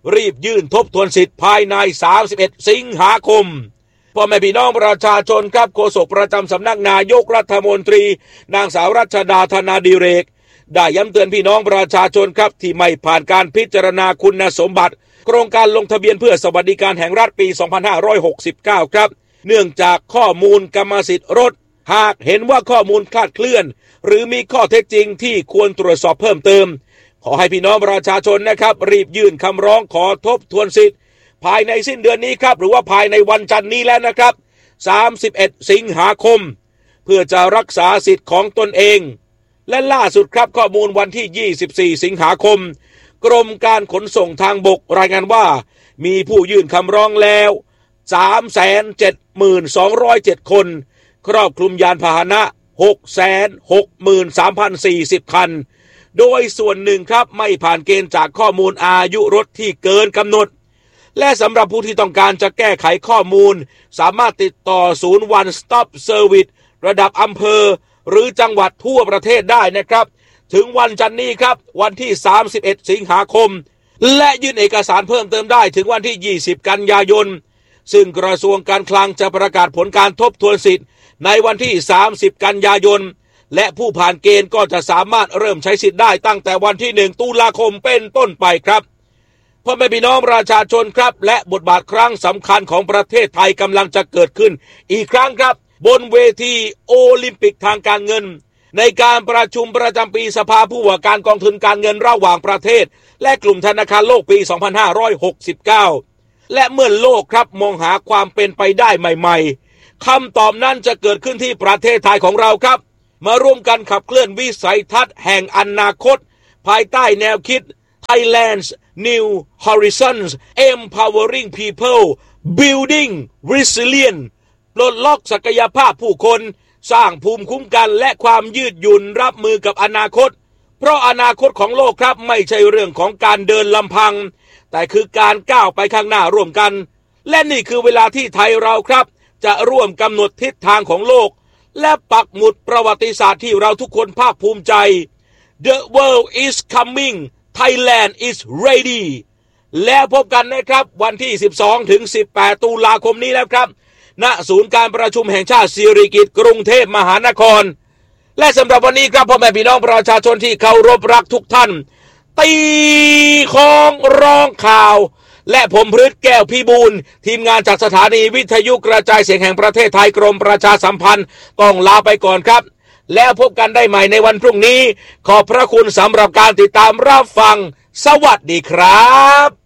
รีบยื่นทบทวนสิทธิ์ภายใน31สิงหาคมพ่อแม่พี่น้องประชาชนครับโฆษกประจำสำนักนายกรัฐมนตรีนางสาวรัชดาธนาดิเรกได้ย้ำเตือนพี่น้องประชาชนครับที่ไม่ผ่านการพิจารณาคุณสมบัติโครงการลงทะเบียนเพื่อสวัสดิการแห่งรัฐปี 2569 ครับเนื่องจากข้อมูลกรรมสิทธิ์รถหากเห็นว่าข้อมูลคลาดเคลื่อนหรือมีข้อเท็จจริงที่ควรตรวจสอบเพิ่มเติมขอให้พี่น้องประชาชนนะครับรีบยื่นคำร้องขอทบทวนสิทธิ์ภายในสิ้นเดือนนี้ครับหรือว่าภายในวันจันทร์นี้แล้วนะครับ31สิงหาคมเพื่อจะรักษาสิทธิ์ของตนเองและล่าสุดครับข้อมูลวันที่24สิงหาคมกรมการขนส่งทางบกรายงานว่ามีผู้ยื่นคำร้องแล้ว 372,207 คนครอบคลุมยานพาหนะ 663,040 คันโดยส่วนหนึ่งครับไม่ผ่านเกณฑ์จากข้อมูลอายุรถที่เกินกำหนดและสำหรับผู้ที่ต้องการจะแก้ไขข้อมูลสามารถติดต่อศูนย์ One Stop Service ระดับอำเภอหรือจังหวัดทั่วประเทศได้นะครับถึงวันจันทร์นี้ครับวันที่31สิงหาคมและยื่นเอกสารเพิ่มเติมได้ถึงวันที่20กันยายนซึ่งกระทรวงการคลังจะประกาศผลการทบทวนสิทธิ์ในวันที่30กันยายนและผู้ผ่านเกณฑ์ก็จะสามารถเริ่มใช้สิทธิ์ได้ตั้งแต่วันที่1ตุลาคมเป็นต้นไปครับพ่อแม่พี่น้องประชาชนครับและบทบาทครั้งสำคัญของประเทศไทยกำลังจะเกิดขึ้นอีกครั้งครับบนเวทีโอลิมปิกทางการเงินในการประชุมประจำปีสภาผู้ว่าการกองทุนการเงินระหว่างประเทศและกลุ่มธนาคารโลกปี 2569 และเมื่อโลกครับมองหาความเป็นไปได้ใหม่ๆคำตอบนั้นจะเกิดขึ้นที่ประเทศไทยของเราครับมาร่วมกันขับเคลื่อนวิสัยทัศน์แห่งอนาคตภายใต้แนวคิด Thailand's New Horizons Empowering People Building Resilience ปลดล็อกศักยภาพผู้คนสร้างภูมิคุ้มกันและความยืดหยุ่นรับมือกับอนาคตเพราะอนาคตของโลกครับไม่ใช่เรื่องของการเดินลำพังแต่คือการก้าวไปข้างหน้าร่วมกันและนี่คือเวลาที่ไทยเราครับจะร่วมกำหนดทิศทางของโลกและปักหมุดประวัติศาสตร์ที่เราทุกคนภาคภูมิใจ The world is coming Thailand is ready แล้วพบกันนะครับวันที่12ถึง18ตุลาคมนี้แล้วครับณศูนย์การประชุมแห่งชาติสิริกิติ์กรุงเทพมหานครและสำหรับวันนี้ครับพ่อแม่พี่น้องประชาชนที่เคารพรักทุกท่านตีของร้องข่าวและผมพฤทธิ์แก้วพิบูลทีมงานจากสถานีวิทยุกระจายเสียงแห่งประเทศไทยกรมประชาสัมพันธ์ต้องลาไปก่อนครับแล้วพบกันได้ใหม่ในวันพรุ่งนี้ขอบพระคุณสำหรับการติดตามรับฟังสวัสดีครับ